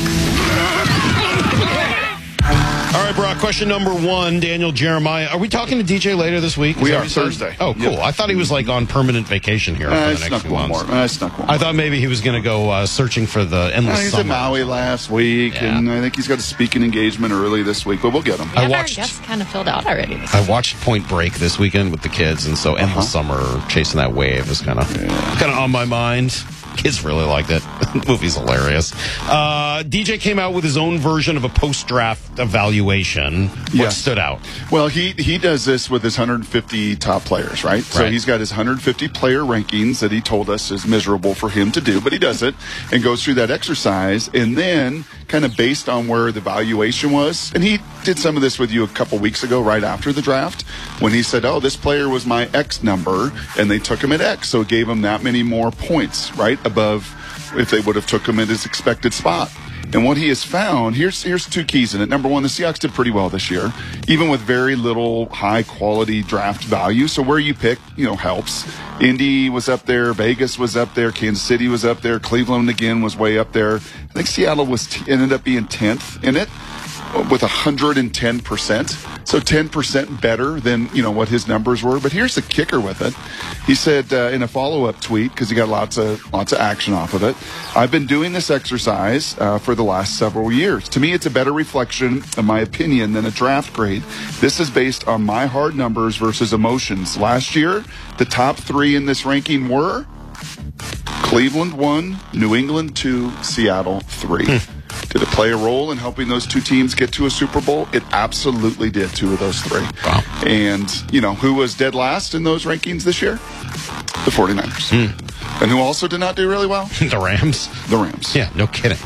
All right, Brock, question number one, Daniel Jeremiah. Are we talking to D J later this week? Is we that are, what you said? Thursday. Oh, cool. Yep. I thought he was like on permanent vacation here Uh, for I the next snuck few one months. more. I snuck one I more. thought maybe he was going to go uh, searching for the endless Uh, he's summer. at Maui last week, Yeah. and I think he's got a speaking engagement early this week, but we'll get him. Yeah, I watched- our guests kind of filled out already. This I watched Point Break this weekend with the kids, and so endless Uh-huh. summer chasing that wave was kind of kind of on my mind. Kids really liked it. The movie's hilarious. Uh, D J came out with his own version of a post-draft evaluation. What Yes. stood out? Well, he he does this with his one hundred fifty top players, right? So Right. he's got his one hundred fifty player rankings that he told us is miserable for him to do, but he does it and goes through that exercise, and then kind of based on where the valuation was, and he did some of this with you a couple weeks ago right after the draft when he said, oh, this player was my X number, and they took him at X, so it gave him that many more points, right, above if they would have took him at his expected spot. And what he has found, here's here's two keys in it. Number one, the Seahawks did pretty well this year, even with very little high-quality draft value. So where you pick, you know, helps. Indy was up there. Vegas was up there. Kansas City was up there. Cleveland, again, was way up there. I think Seattle was t- ended up being tenth in it with one hundred ten percent. So ten percent better than, you know, what his numbers were. But here's the kicker with it. He said uh, in a follow-up tweet, because he got lots of lots of action off of it, I've been doing this exercise uh, for the last several years. To me, it's a better reflection of my opinion than a draft grade. This is based on my hard numbers versus emotions. Last year, the top three in this ranking were Cleveland one, New England two, Seattle three. Did it play a role in helping those two teams get to a Super Bowl? It absolutely did, two of those three. Wow. And, you know, who was dead last in those rankings this year? The 49ers. Hmm. And who also did not do really well? The Rams. The Rams. Yeah, no kidding.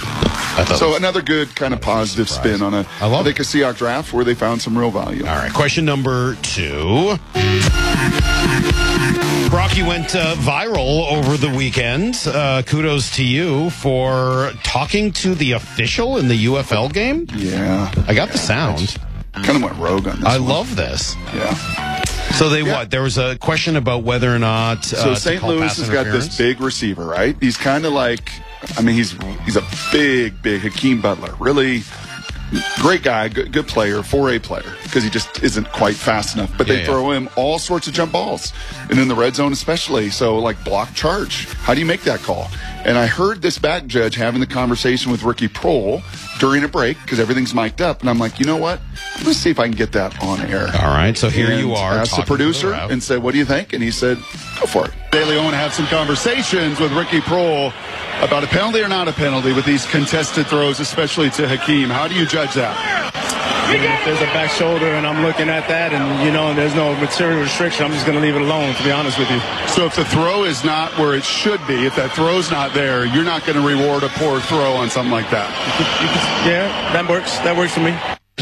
I thought So it was- another good kind of positive spin on a, I love I think, a Seahawks draft where they found some real value. All right, question number two. Brock, you went uh, viral over the weekend. Uh, kudos to you for talking to the official in the U F L game. Yeah. I got the sound. Kind of went rogue on this I one. love this. Yeah. So they Yeah. what? There was a question about whether or not. So uh, to Saint call Louis pass has got this interference. big receiver, right? He's kind of like, I mean, he's he's a big, big Hakeem Butler. Really great guy, good, good player, four A player, because he just isn't quite fast enough. But Yeah, they yeah. throw him all sorts of jump balls, and in the red zone especially. So, like, block charge. How do you make that call? And I heard this back judge having the conversation with Ricky Prohl during a break, because everything's mic'd up. And I'm like, you know what? I'm going to see if I can get that on air. All right, so here And you are. asked the talking to producer ref. and said, what do you think? And he said, go for it. De Leon had some conversations with Ricky Prohl about a penalty or not a penalty with these contested throws, especially to Hakeem. How do you judge that? I mean, if there's a back shoulder and I'm looking at that and, you know, there's no material restriction, I'm just going to leave it alone, to be honest with you. So if the throw is not where it should be, if that throw's not there, you're not going to reward a poor throw on something like that. You can, yeah, that works. That works for me.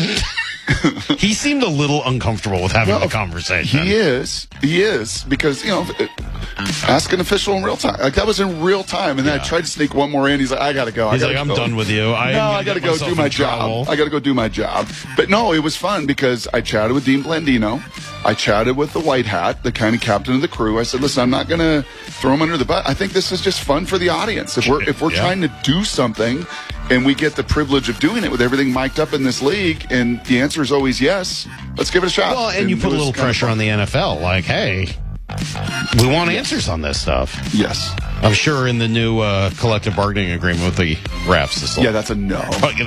He seemed a little uncomfortable with having Well, the conversation. He is. He is. Because, you know, ask an official in real time. Like, that was in real time. And then I tried to sneak one more in. He's like, I got to go. I He's gotta like, I'm go. done with you. I am no, gonna I got to get go myself do my in trouble." job. I got to go do my job. But no, it was fun because I chatted with Dean Blandino. I chatted with the white hat, the kind of captain of the crew. I said, listen, I'm not going to throw him under the bus. I think this is just fun for the audience. If we're, if we're Yeah. trying to do something and we get the privilege of doing it with everything mic'd up in this league, and the answer is always yes, let's give it a shot. Well, and you it put a was little kind of pressure fun. on the N F L. Like, hey, we want answers on this stuff. Yes. I'm sure in the new uh, collective bargaining agreement with the refs, this will Yeah, that's a no. probably gonna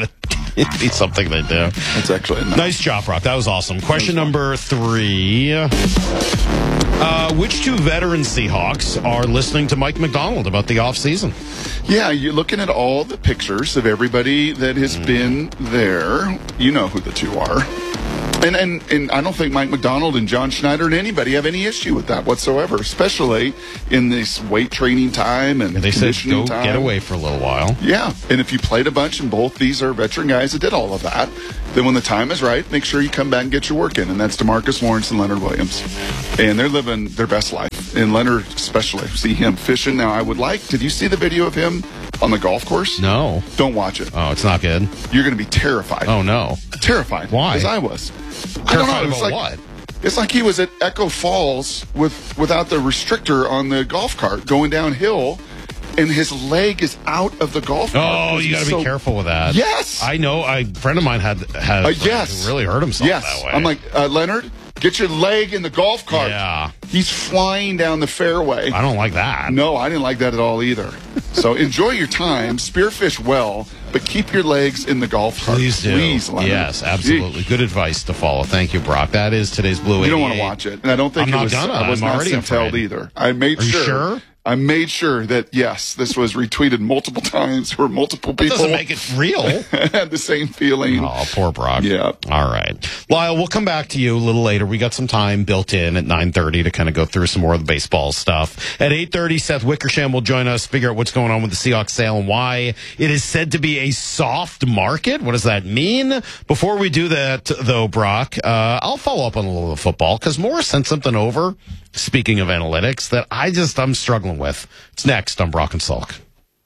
It'd be something they do. That's actually nice. Nice job, Brock. That was awesome. Question number three. Uh, which two veteran Seahawks are listening to Mike McDonald about the offseason? Yeah, you're looking at all the pictures of everybody that has mm. been there. You know who the two are. And, and and I don't think Mike McDonald and John Schneider and anybody have any issue with that whatsoever, especially in this weight training time and they said go time. Get away for a little while. Yeah, and if you played a bunch and both these are veteran guys that did all of that, then when the time is right, make sure you come back and get your work in. And that's DeMarcus Lawrence and Leonard Williams. And they're living their best life. And Leonard especially. See him fishing. Now, I would like, did you see the video of him on the golf course? No. Don't watch it. Oh, it's not good? You're going to be terrified. Oh, no. Terrified. Why? As I was. Terrified I don't know. It was about like, what? It's like he was at Echo Falls with without the restrictor on the golf cart going downhill, and his leg is out of the golf cart. Oh, you got to be so, careful with that. Yes. I know. A friend of mine had, had uh, yes. really hurt himself yes. that way. I'm like, uh, Leonard, get your leg in the golf cart. Yeah. He's flying down the fairway. I don't like that. No, I didn't like that at all either. So enjoy your time, spearfish well, but keep your legs in the golf cart. Please do. Please, Leonard. Yes, absolutely. Good advice to follow. Thank you, Brock. That is today's Blue You don't eighty-eight. want to watch it. And I don't think I'm it not was, gonna. I was I'm not already Sintel afraid. either. I made Are you sure. sure? I made sure that, yes, this was retweeted multiple times for multiple people. That doesn't make it real. Had the same feeling. Oh, poor Brock. Yeah. All right. Lyle, we'll come back to you a little later. We got some time built in at nine thirty to kind of go through some more of the baseball stuff. At eight thirty, Seth Wickersham will join us, figure out what's going on with the Seahawks sale and why it is said to be a soft market. What does that mean? Before we do that, though, Brock, uh, I'll follow up on a little of football because Morris sent something over, speaking of analytics, that I just, I'm struggling with. It's next on Brock and Salk.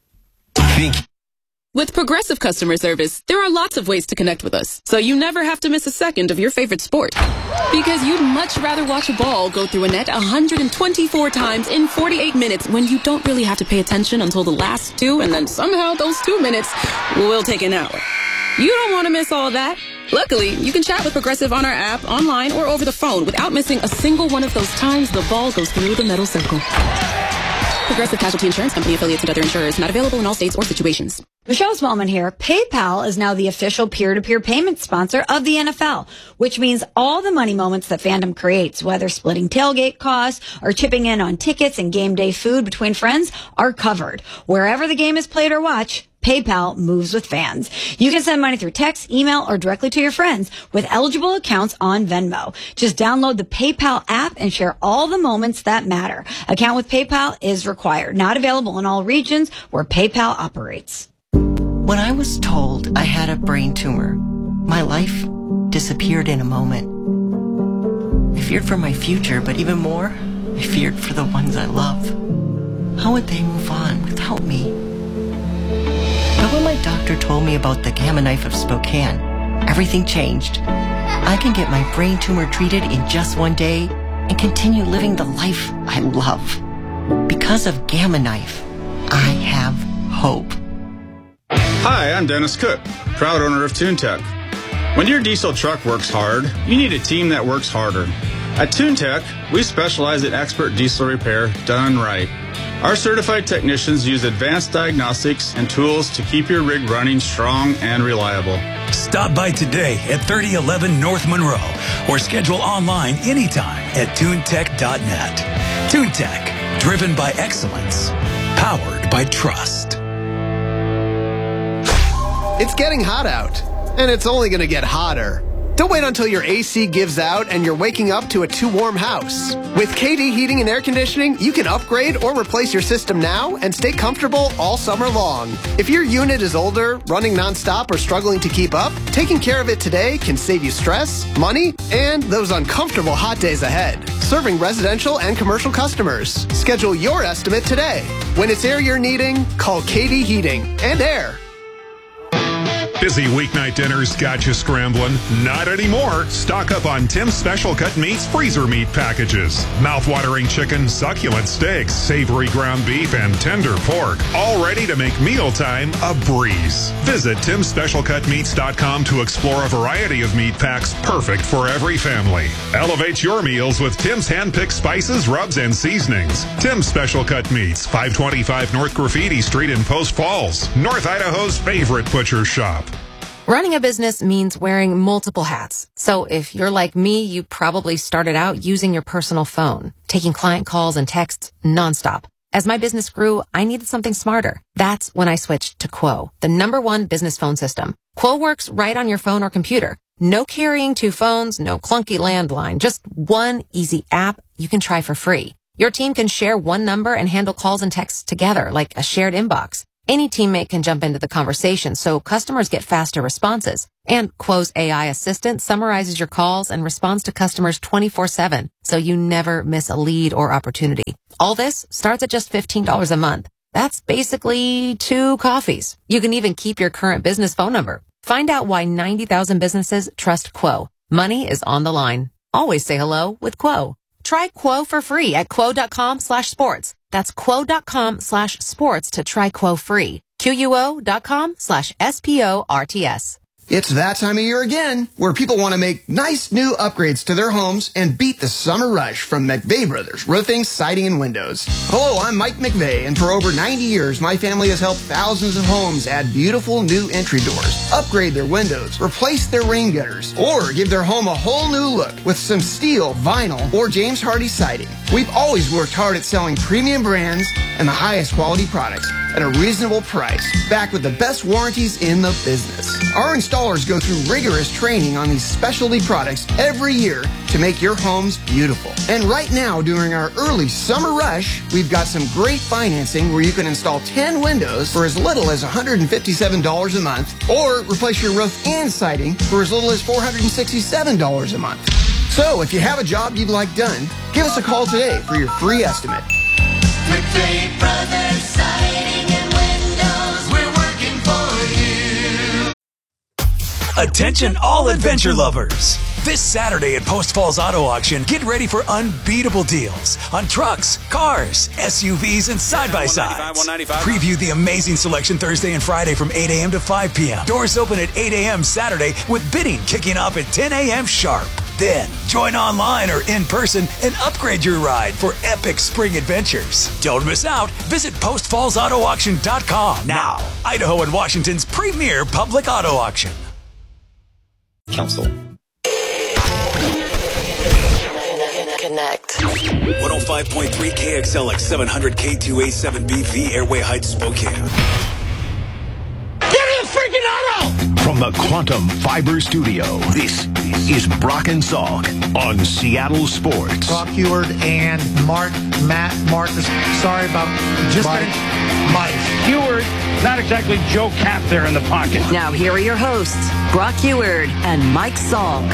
With Progressive Customer Service, there are lots of ways to connect with us, so you never have to miss a second of your favorite sport. Because you'd much rather watch a ball go through a net one hundred twenty-four times in forty-eight minutes when you don't really have to pay attention until the last two, and then somehow those two minutes will take an hour. You don't want to miss all that. Luckily, you can chat with Progressive on our app, online, or over the phone without missing a single one of those times the ball goes through the metal circle. Progressive Casualty Insurance Company, affiliates, and other insurers. Not available in all states or situations. Michelle Smallman here. PayPal is now the official peer-to-peer payment sponsor of the N F L, which means all the money moments that fandom creates, whether splitting tailgate costs or chipping in on tickets and game day food between friends, are covered. Wherever the game is played or watched, PayPal moves with fans. You can send money through text, email, or directly to your friends with eligible accounts on Venmo. Just download the PayPal app and share all the moments that matter. Account with PayPal is required. Not available in all regions where PayPal operates. When I was told I had a brain tumor, my life disappeared in a moment. I feared for my future, but even more, I feared for the ones I love. How would they move on without me? But when my doctor told me about the Gamma Knife of Spokane, everything changed. I can get my brain tumor treated in just one day and continue living the life I love. Because of Gamma Knife, I have hope. Hi, I'm Dennis Cook, proud owner of TuneTech. When your diesel truck works hard, you need a team that works harder. At TuneTech, we specialize in expert diesel repair done right. Our certified technicians use advanced diagnostics and tools to keep your rig running strong and reliable. Stop by today at thirty eleven North Monroe or schedule online anytime at tunetech dot net. TuneTech, driven by excellence, powered by trust. It's getting hot out, and it's only going to get hotter. Don't wait until your A C gives out and you're waking up to a too warm house. With K D Heating and Air Conditioning, you can upgrade or replace your system now and stay comfortable all summer long. If your unit is older, running nonstop, or struggling to keep up, taking care of it today can save you stress, money, and those uncomfortable hot days ahead. Serving residential and commercial customers. Schedule your estimate today. When it's air you're needing, call K D Heating and Air. Busy weeknight dinners got you scrambling? Not anymore. Stock up on Tim's Special Cut Meats freezer meat packages. Mouth-watering chicken, succulent steaks, savory ground beef, and tender pork. All ready to make mealtime a breeze. Visit tims special cut meats dot com to explore a variety of meat packs perfect for every family. Elevate your meals with Tim's hand-picked spices, rubs, and seasonings. Tim's Special Cut Meats, five twenty-five North Graffiti Street in Post Falls, North Idaho's favorite butcher shop. Running a business means wearing multiple hats. So if you're like me, you probably started out using your personal phone, taking client calls and texts nonstop. As my business grew, I needed something smarter. That's when I switched to Quo, the number one business phone system. Quo works right on your phone or computer. No carrying two phones, no clunky landline, just one easy app you can try for free. Your team can share one number and handle calls and texts together like a shared inbox. Any teammate can jump into the conversation, so customers get faster responses. And Quo's A I assistant summarizes your calls and responds to customers twenty-four seven, so you never miss a lead or opportunity. All this starts at just fifteen dollars a month. That's basically two coffees. You can even keep your current business phone number. Find out why ninety thousand businesses trust Quo. Money is on the line. Always say hello with Quo. Try Quo for free at quo.com slash sports. That's quo.com slash sports to try Quo free. Q-U-O.com slash S-P-O-R-T-S. It's that time of year again, where people want to make nice new upgrades to their homes and beat the summer rush from McVeigh Brothers Roofing, Siding, and Windows. Hello, I'm Mike McVeigh, and for over ninety years, my family has helped thousands of homes add beautiful new entry doors, upgrade their windows, replace their rain gutters, or give their home a whole new look with some steel, vinyl, or James Hardie siding. We've always worked hard at selling premium brands and the highest quality products at a reasonable price, backed with the best warranties in the business. Our installers go through rigorous training on these specialty products every year to make your homes beautiful. And right now, during our early summer rush, we've got some great financing where you can install ten windows for as little as one hundred fifty-seven dollars a month, or replace your roof and siding for as little as four hundred sixty-seven dollars a month. So if you have a job you'd like done, give us a call today for your free estimate. McVeigh Brothers Siding and Windows, we're working for you. Attention all adventure lovers. This Saturday at Post Falls Auto Auction, get ready for unbeatable deals on trucks, cars, S U Vs, and side-by-sides. Preview the amazing selection Thursday and Friday from eight a.m. to five p.m. Doors open at eight a.m. Saturday with bidding kicking off at ten a.m. sharp. Then, join online or in person and upgrade your ride for epic spring adventures. Don't miss out. Visit post falls auto auction dot com now. Idaho and Washington's premier public auto auction. Council. Connect. one oh five point three K X L X seven hundred K two A seven B V Airway Heights, Spokane. Give me a freaking auto! From the Quantum Fiber Studio, this is Brock and Salk on Seattle Sports. Brock Huard and Mark, Matt, Marcus. Sorry about just Mike. Mike. Huard, not exactly Joe Cap there in the pocket. Now here are your hosts, Brock Huard and Mike Salk.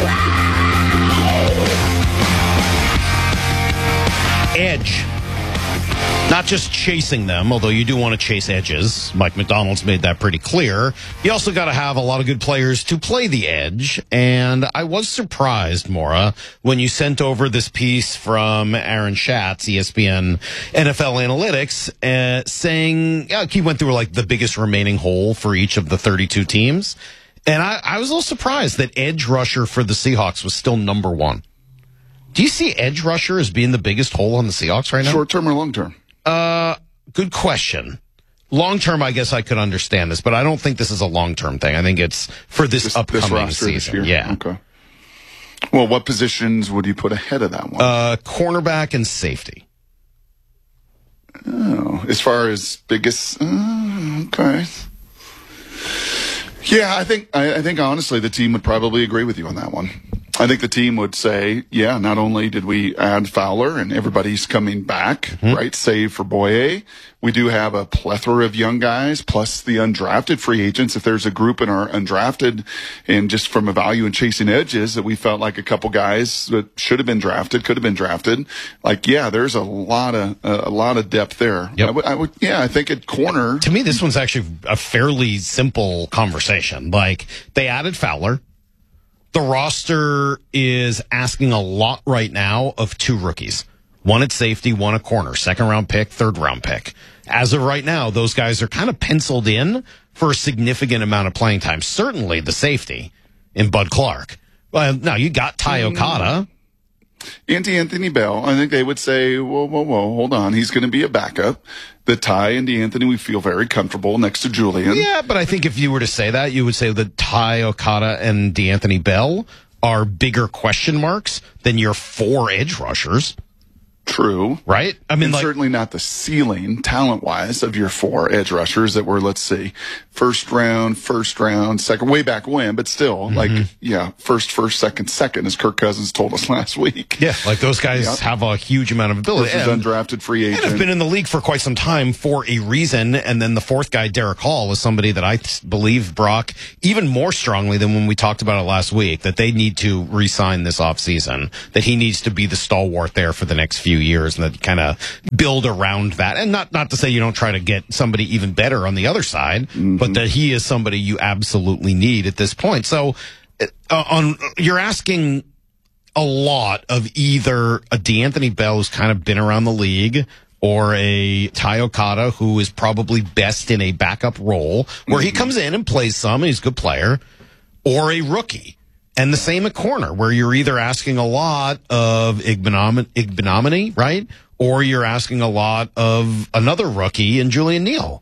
Edge. Not just chasing them, although you do want to chase edges. Mike McDonald's made that pretty clear. You also got to have a lot of good players to play the edge. And I was surprised, Maura, when you sent over this piece from Aaron Schatz, E S P N N F L Analytics, uh, saying, yeah, he went through like the biggest remaining hole for each of the thirty-two teams. And I, I was a little surprised that edge rusher for the Seahawks was still number one. Do you see edge rusher as being the biggest hole on the Seahawks right now? Short term or long term? Uh, good question. Long term, I guess I could understand this, but I don't think this is a long term thing. I think it's for this, this upcoming this season. This year? Yeah. Okay. Well, what positions would you put ahead of that one? Uh, cornerback and safety. Oh, as far as biggest, uh, okay. Yeah, I think I, I think honestly the team would probably agree with you on that one. I think the team would say, yeah, not only did we add Fowler and everybody's coming back, mm-hmm. right, save for Boye, we do have a plethora of young guys, plus the undrafted free agents. If there's a group in our undrafted, and just from a value in chasing edges, that we felt like a couple guys that should have been drafted, could have been drafted, like, yeah, there's a lot of uh, a lot of depth there. Yep. I would, I would, yeah, I think at corner. To me, this one's actually a fairly simple conversation. Like, they added Fowler. The roster is asking a lot right now of two rookies. One at safety, one at corner. Second round pick, third round pick. As of right now, those guys are kind of penciled in for a significant amount of playing time. Certainly the safety in Bud Clark. Well, now you got Ty Okada. Anti-Anthony Bell, I think they would say, whoa, whoa, whoa, hold on. He's going to be a backup. The Ty and DeAnthony, we feel very comfortable next to Julian. Yeah, but I think if you were to say that, you would say that Ty, Okada, and DeAnthony Bell are bigger question marks than your four edge rushers. True. Right? I mean, and like, certainly not the ceiling, talent-wise, of your four edge rushers that were, let's see, first round, first round, second, way back when, but still, mm-hmm. like, yeah, first, first, second, second, as Kirk Cousins told us last week. Yeah, like those guys yep. have a huge amount of ability. Versus and, undrafted free agent. And have been in the league for quite some time for a reason. And then the fourth guy, Derek Hall, was somebody that I th- believe, Brock, even more strongly than when we talked about it last week, that they need to re-sign this offseason, that he needs to be the stalwart there for the next few years, and that kind of build around that. And not, not to say you don't try to get somebody even better on the other side, mm-hmm. but that he is somebody you absolutely need at this point. So uh, on you're asking a lot of either a DeAnthony Bell who's kind of been around the league, or a Ty Okada who is probably best in a backup role where mm-hmm. he comes in and plays some and he's a good player, or a rookie. And the same at corner, where you're either asking a lot of Igbenomany, right? Or you're asking a lot of another rookie in Julian Neal.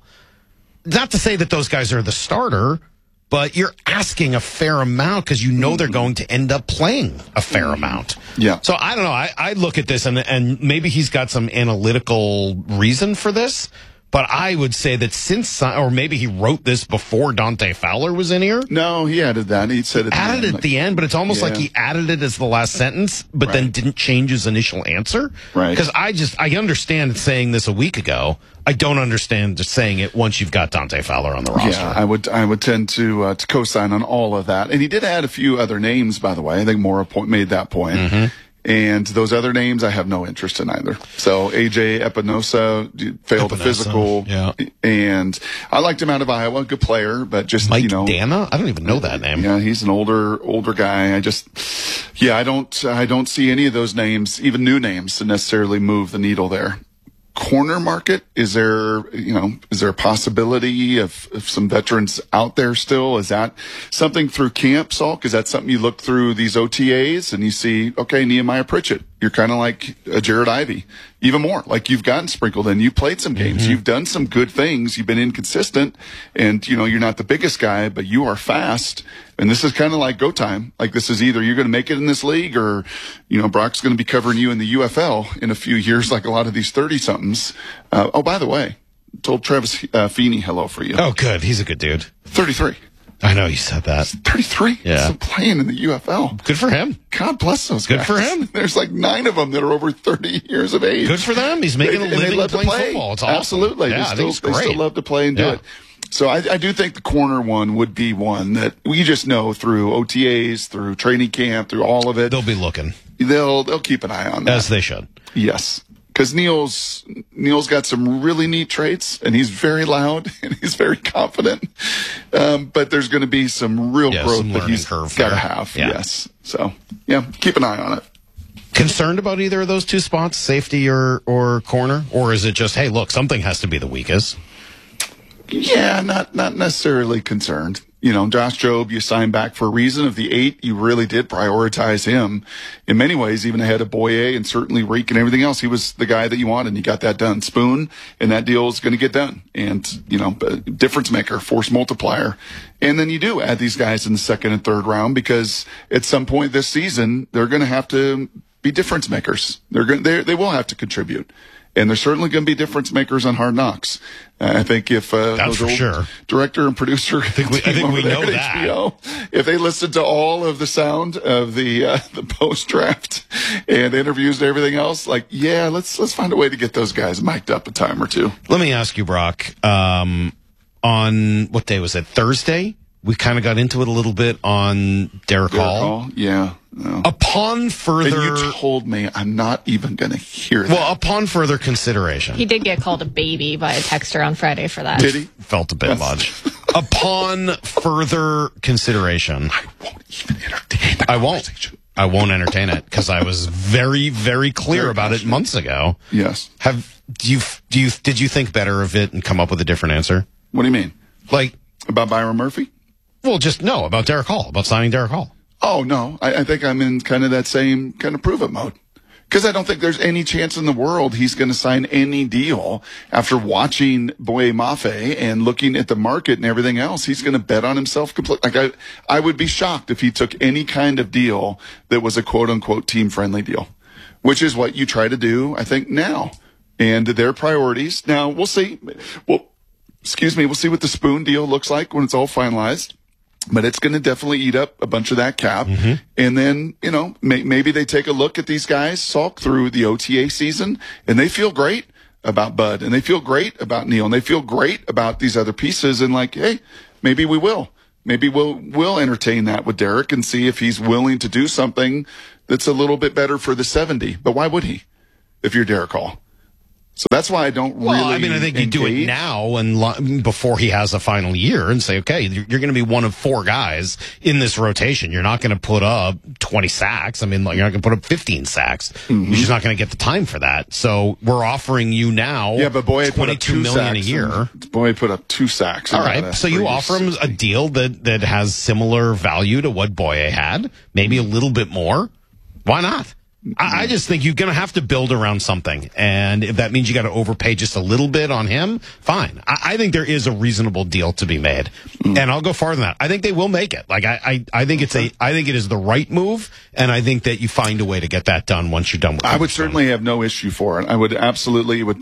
Not to say that those guys are the starter, but you're asking a fair amount because you know they're going to end up playing a fair amount. Yeah. So I don't know. I, I look at this, and, and maybe he's got some analytical reason for this. But I would say that since, or maybe he wrote this before Dante Fowler was in here. No, he added that. He said it at added the end, it at like, the end, but it's almost yeah. like he added it as the last sentence, but right. then didn't change his initial answer. Right. Because I just, I understand saying this a week ago. I don't understand just saying it once you've got Dante Fowler on the roster. Yeah, I would, I would tend to uh, to co-sign on all of that. And he did add a few other names, by the way. I think Mora point, made that point. Mm-hmm. And those other names, I have no interest in either. So A J Epinosa failed Epinosa, the physical, yeah. and I liked him out of Iowa, good player, but just Mike you know, Dana, I don't even know that name. Yeah, he's an older older guy. I just, yeah, I don't I don't see any of those names, even new names, to necessarily move the needle there. Corner market, is there, you know, is there a possibility of, of some veterans out there still? Is that something through camp, Salk? Is that something you look through these O T As and you see, okay, Nehemiah Pritchett, you're kind of like a Jared Ivey, even more, like you've gotten sprinkled in, you played some games, mm-hmm. you've done some good things, you've been inconsistent, and, you know, you're not the biggest guy, but you are fast. And this is kind of like go time. Like this is either you're going to make it in this league or, you know, Brock's going to be covering you in the U F L in a few years, like a lot of these thirty-somethings. Uh, oh, by the way, told Travis uh, Feeney hello for you. Oh, good. He's a good dude. thirty-three. I know you said that. thirty-three. Yeah. Still playing in the U F L. Good for him. God bless those Good guys. for him. There's like nine of them that are over thirty years of age. Good for them. He's making they, a living love playing to play. football. It's awesome. Absolutely. Yeah, they, I still, think it's they great. still love to play and do yeah. it. So I, I do think the corner one would be one that we just know through O T As, through training camp, through all of it. They'll be looking. They'll they'll keep an eye on that. As they should. Yes. Because Neal's Neal's got some really neat traits, and he's very loud and he's very confident. Um, but there's going to be some real yeah, growth some that he's got to have. Yeah. Yes. So yeah, keep an eye on it. Concerned about either of those two spots, safety or or corner, or is it just hey, look, something has to be the weakest? Yeah, not not necessarily concerned. You know, Josh Jobe, you signed back for a reason. Of the eight, you really did prioritize him in many ways, even ahead of Boye and certainly Reek and everything else. He was the guy that you wanted, and you got that done. Spoon, and that deal is going to get done. And, you know, difference maker, force multiplier. And then you do add these guys in the second and third round because at some point this season, they're going to have to be difference makers. They're going they they will have to contribute. And they're certainly going to be difference makers on Hard Knocks. Uh, I think if uh, That's for sure. director and producer, I think we, I think we know that. H B O, if they listened to all of the sound of the uh, the post draft and interviews and everything else, like yeah, let's let's find a way to get those guys mic'd up a time or two. Let me ask you, Brock. Um, on what day was it? Thursday. We kind of got into it a little bit on Derek, Derek Hall. Hall. Yeah. No. Upon further... And you told me I'm not even going to hear that. Well, upon further consideration... He did get called a baby by a texter on Friday for that. Did he? Felt a bit That's... much. Upon further consideration... I won't even entertain the I won't. I won't entertain it because I was very, very clear very about passionate. it months ago. Yes. Have do you do you did you think better of it and come up with a different answer? What do you mean? Like about Byron Murphy? Well, just no, about Derek Hall, about signing Derek Hall. Oh, no. I, I think I'm in kind of that same kind of prove it mode. Because I don't think there's any chance in the world he's going to sign any deal after watching Boye Mafe and looking at the market and everything else. He's going to bet on himself completely. Like I, I would be shocked if he took any kind of deal that was a quote unquote team friendly deal, which is what you try to do, I think, now. And their priorities. Now we'll see. Well, excuse me. We'll see what the Spoon deal looks like when it's all finalized. But it's going to definitely eat up a bunch of that cap. Mm-hmm. And then, you know, may, maybe they take a look at these guys, sulk through the O T A season, and they feel great about Bud, and they feel great about Neal, and they feel great about these other pieces, and like, hey, maybe we will. Maybe we'll, we'll entertain that with Derek and see if he's willing to do something that's a little bit better for the seventy. But why would he if you're Derek Hall? So that's why I don't well, really. Well, I mean, I think you do it now and lo- before he has a final year and say, okay, you're, you're going to be one of four guys in this rotation. You're not going to put up twenty sacks. I mean, like, you're not going to put up fifteen sacks. Mm-hmm. You're just not going to get the time for that. So we're offering you now. Yeah, but Boye put up two million sacks a year. Boye put up two sacks. All right, so you offer him a deal that that has similar value to what Boye had, maybe a little bit more. Why not? I, I just think you're going to have to build around something. And if that means you got to overpay just a little bit on him, fine. I, I think there is a reasonable deal to be made. Mm. And I'll go farther than that. I think they will make it. Like, I, I, I think it's a, I think it is the right move. And I think that you find a way to get that done once you're done with it. I would certainly have no issue for it. I would absolutely, it would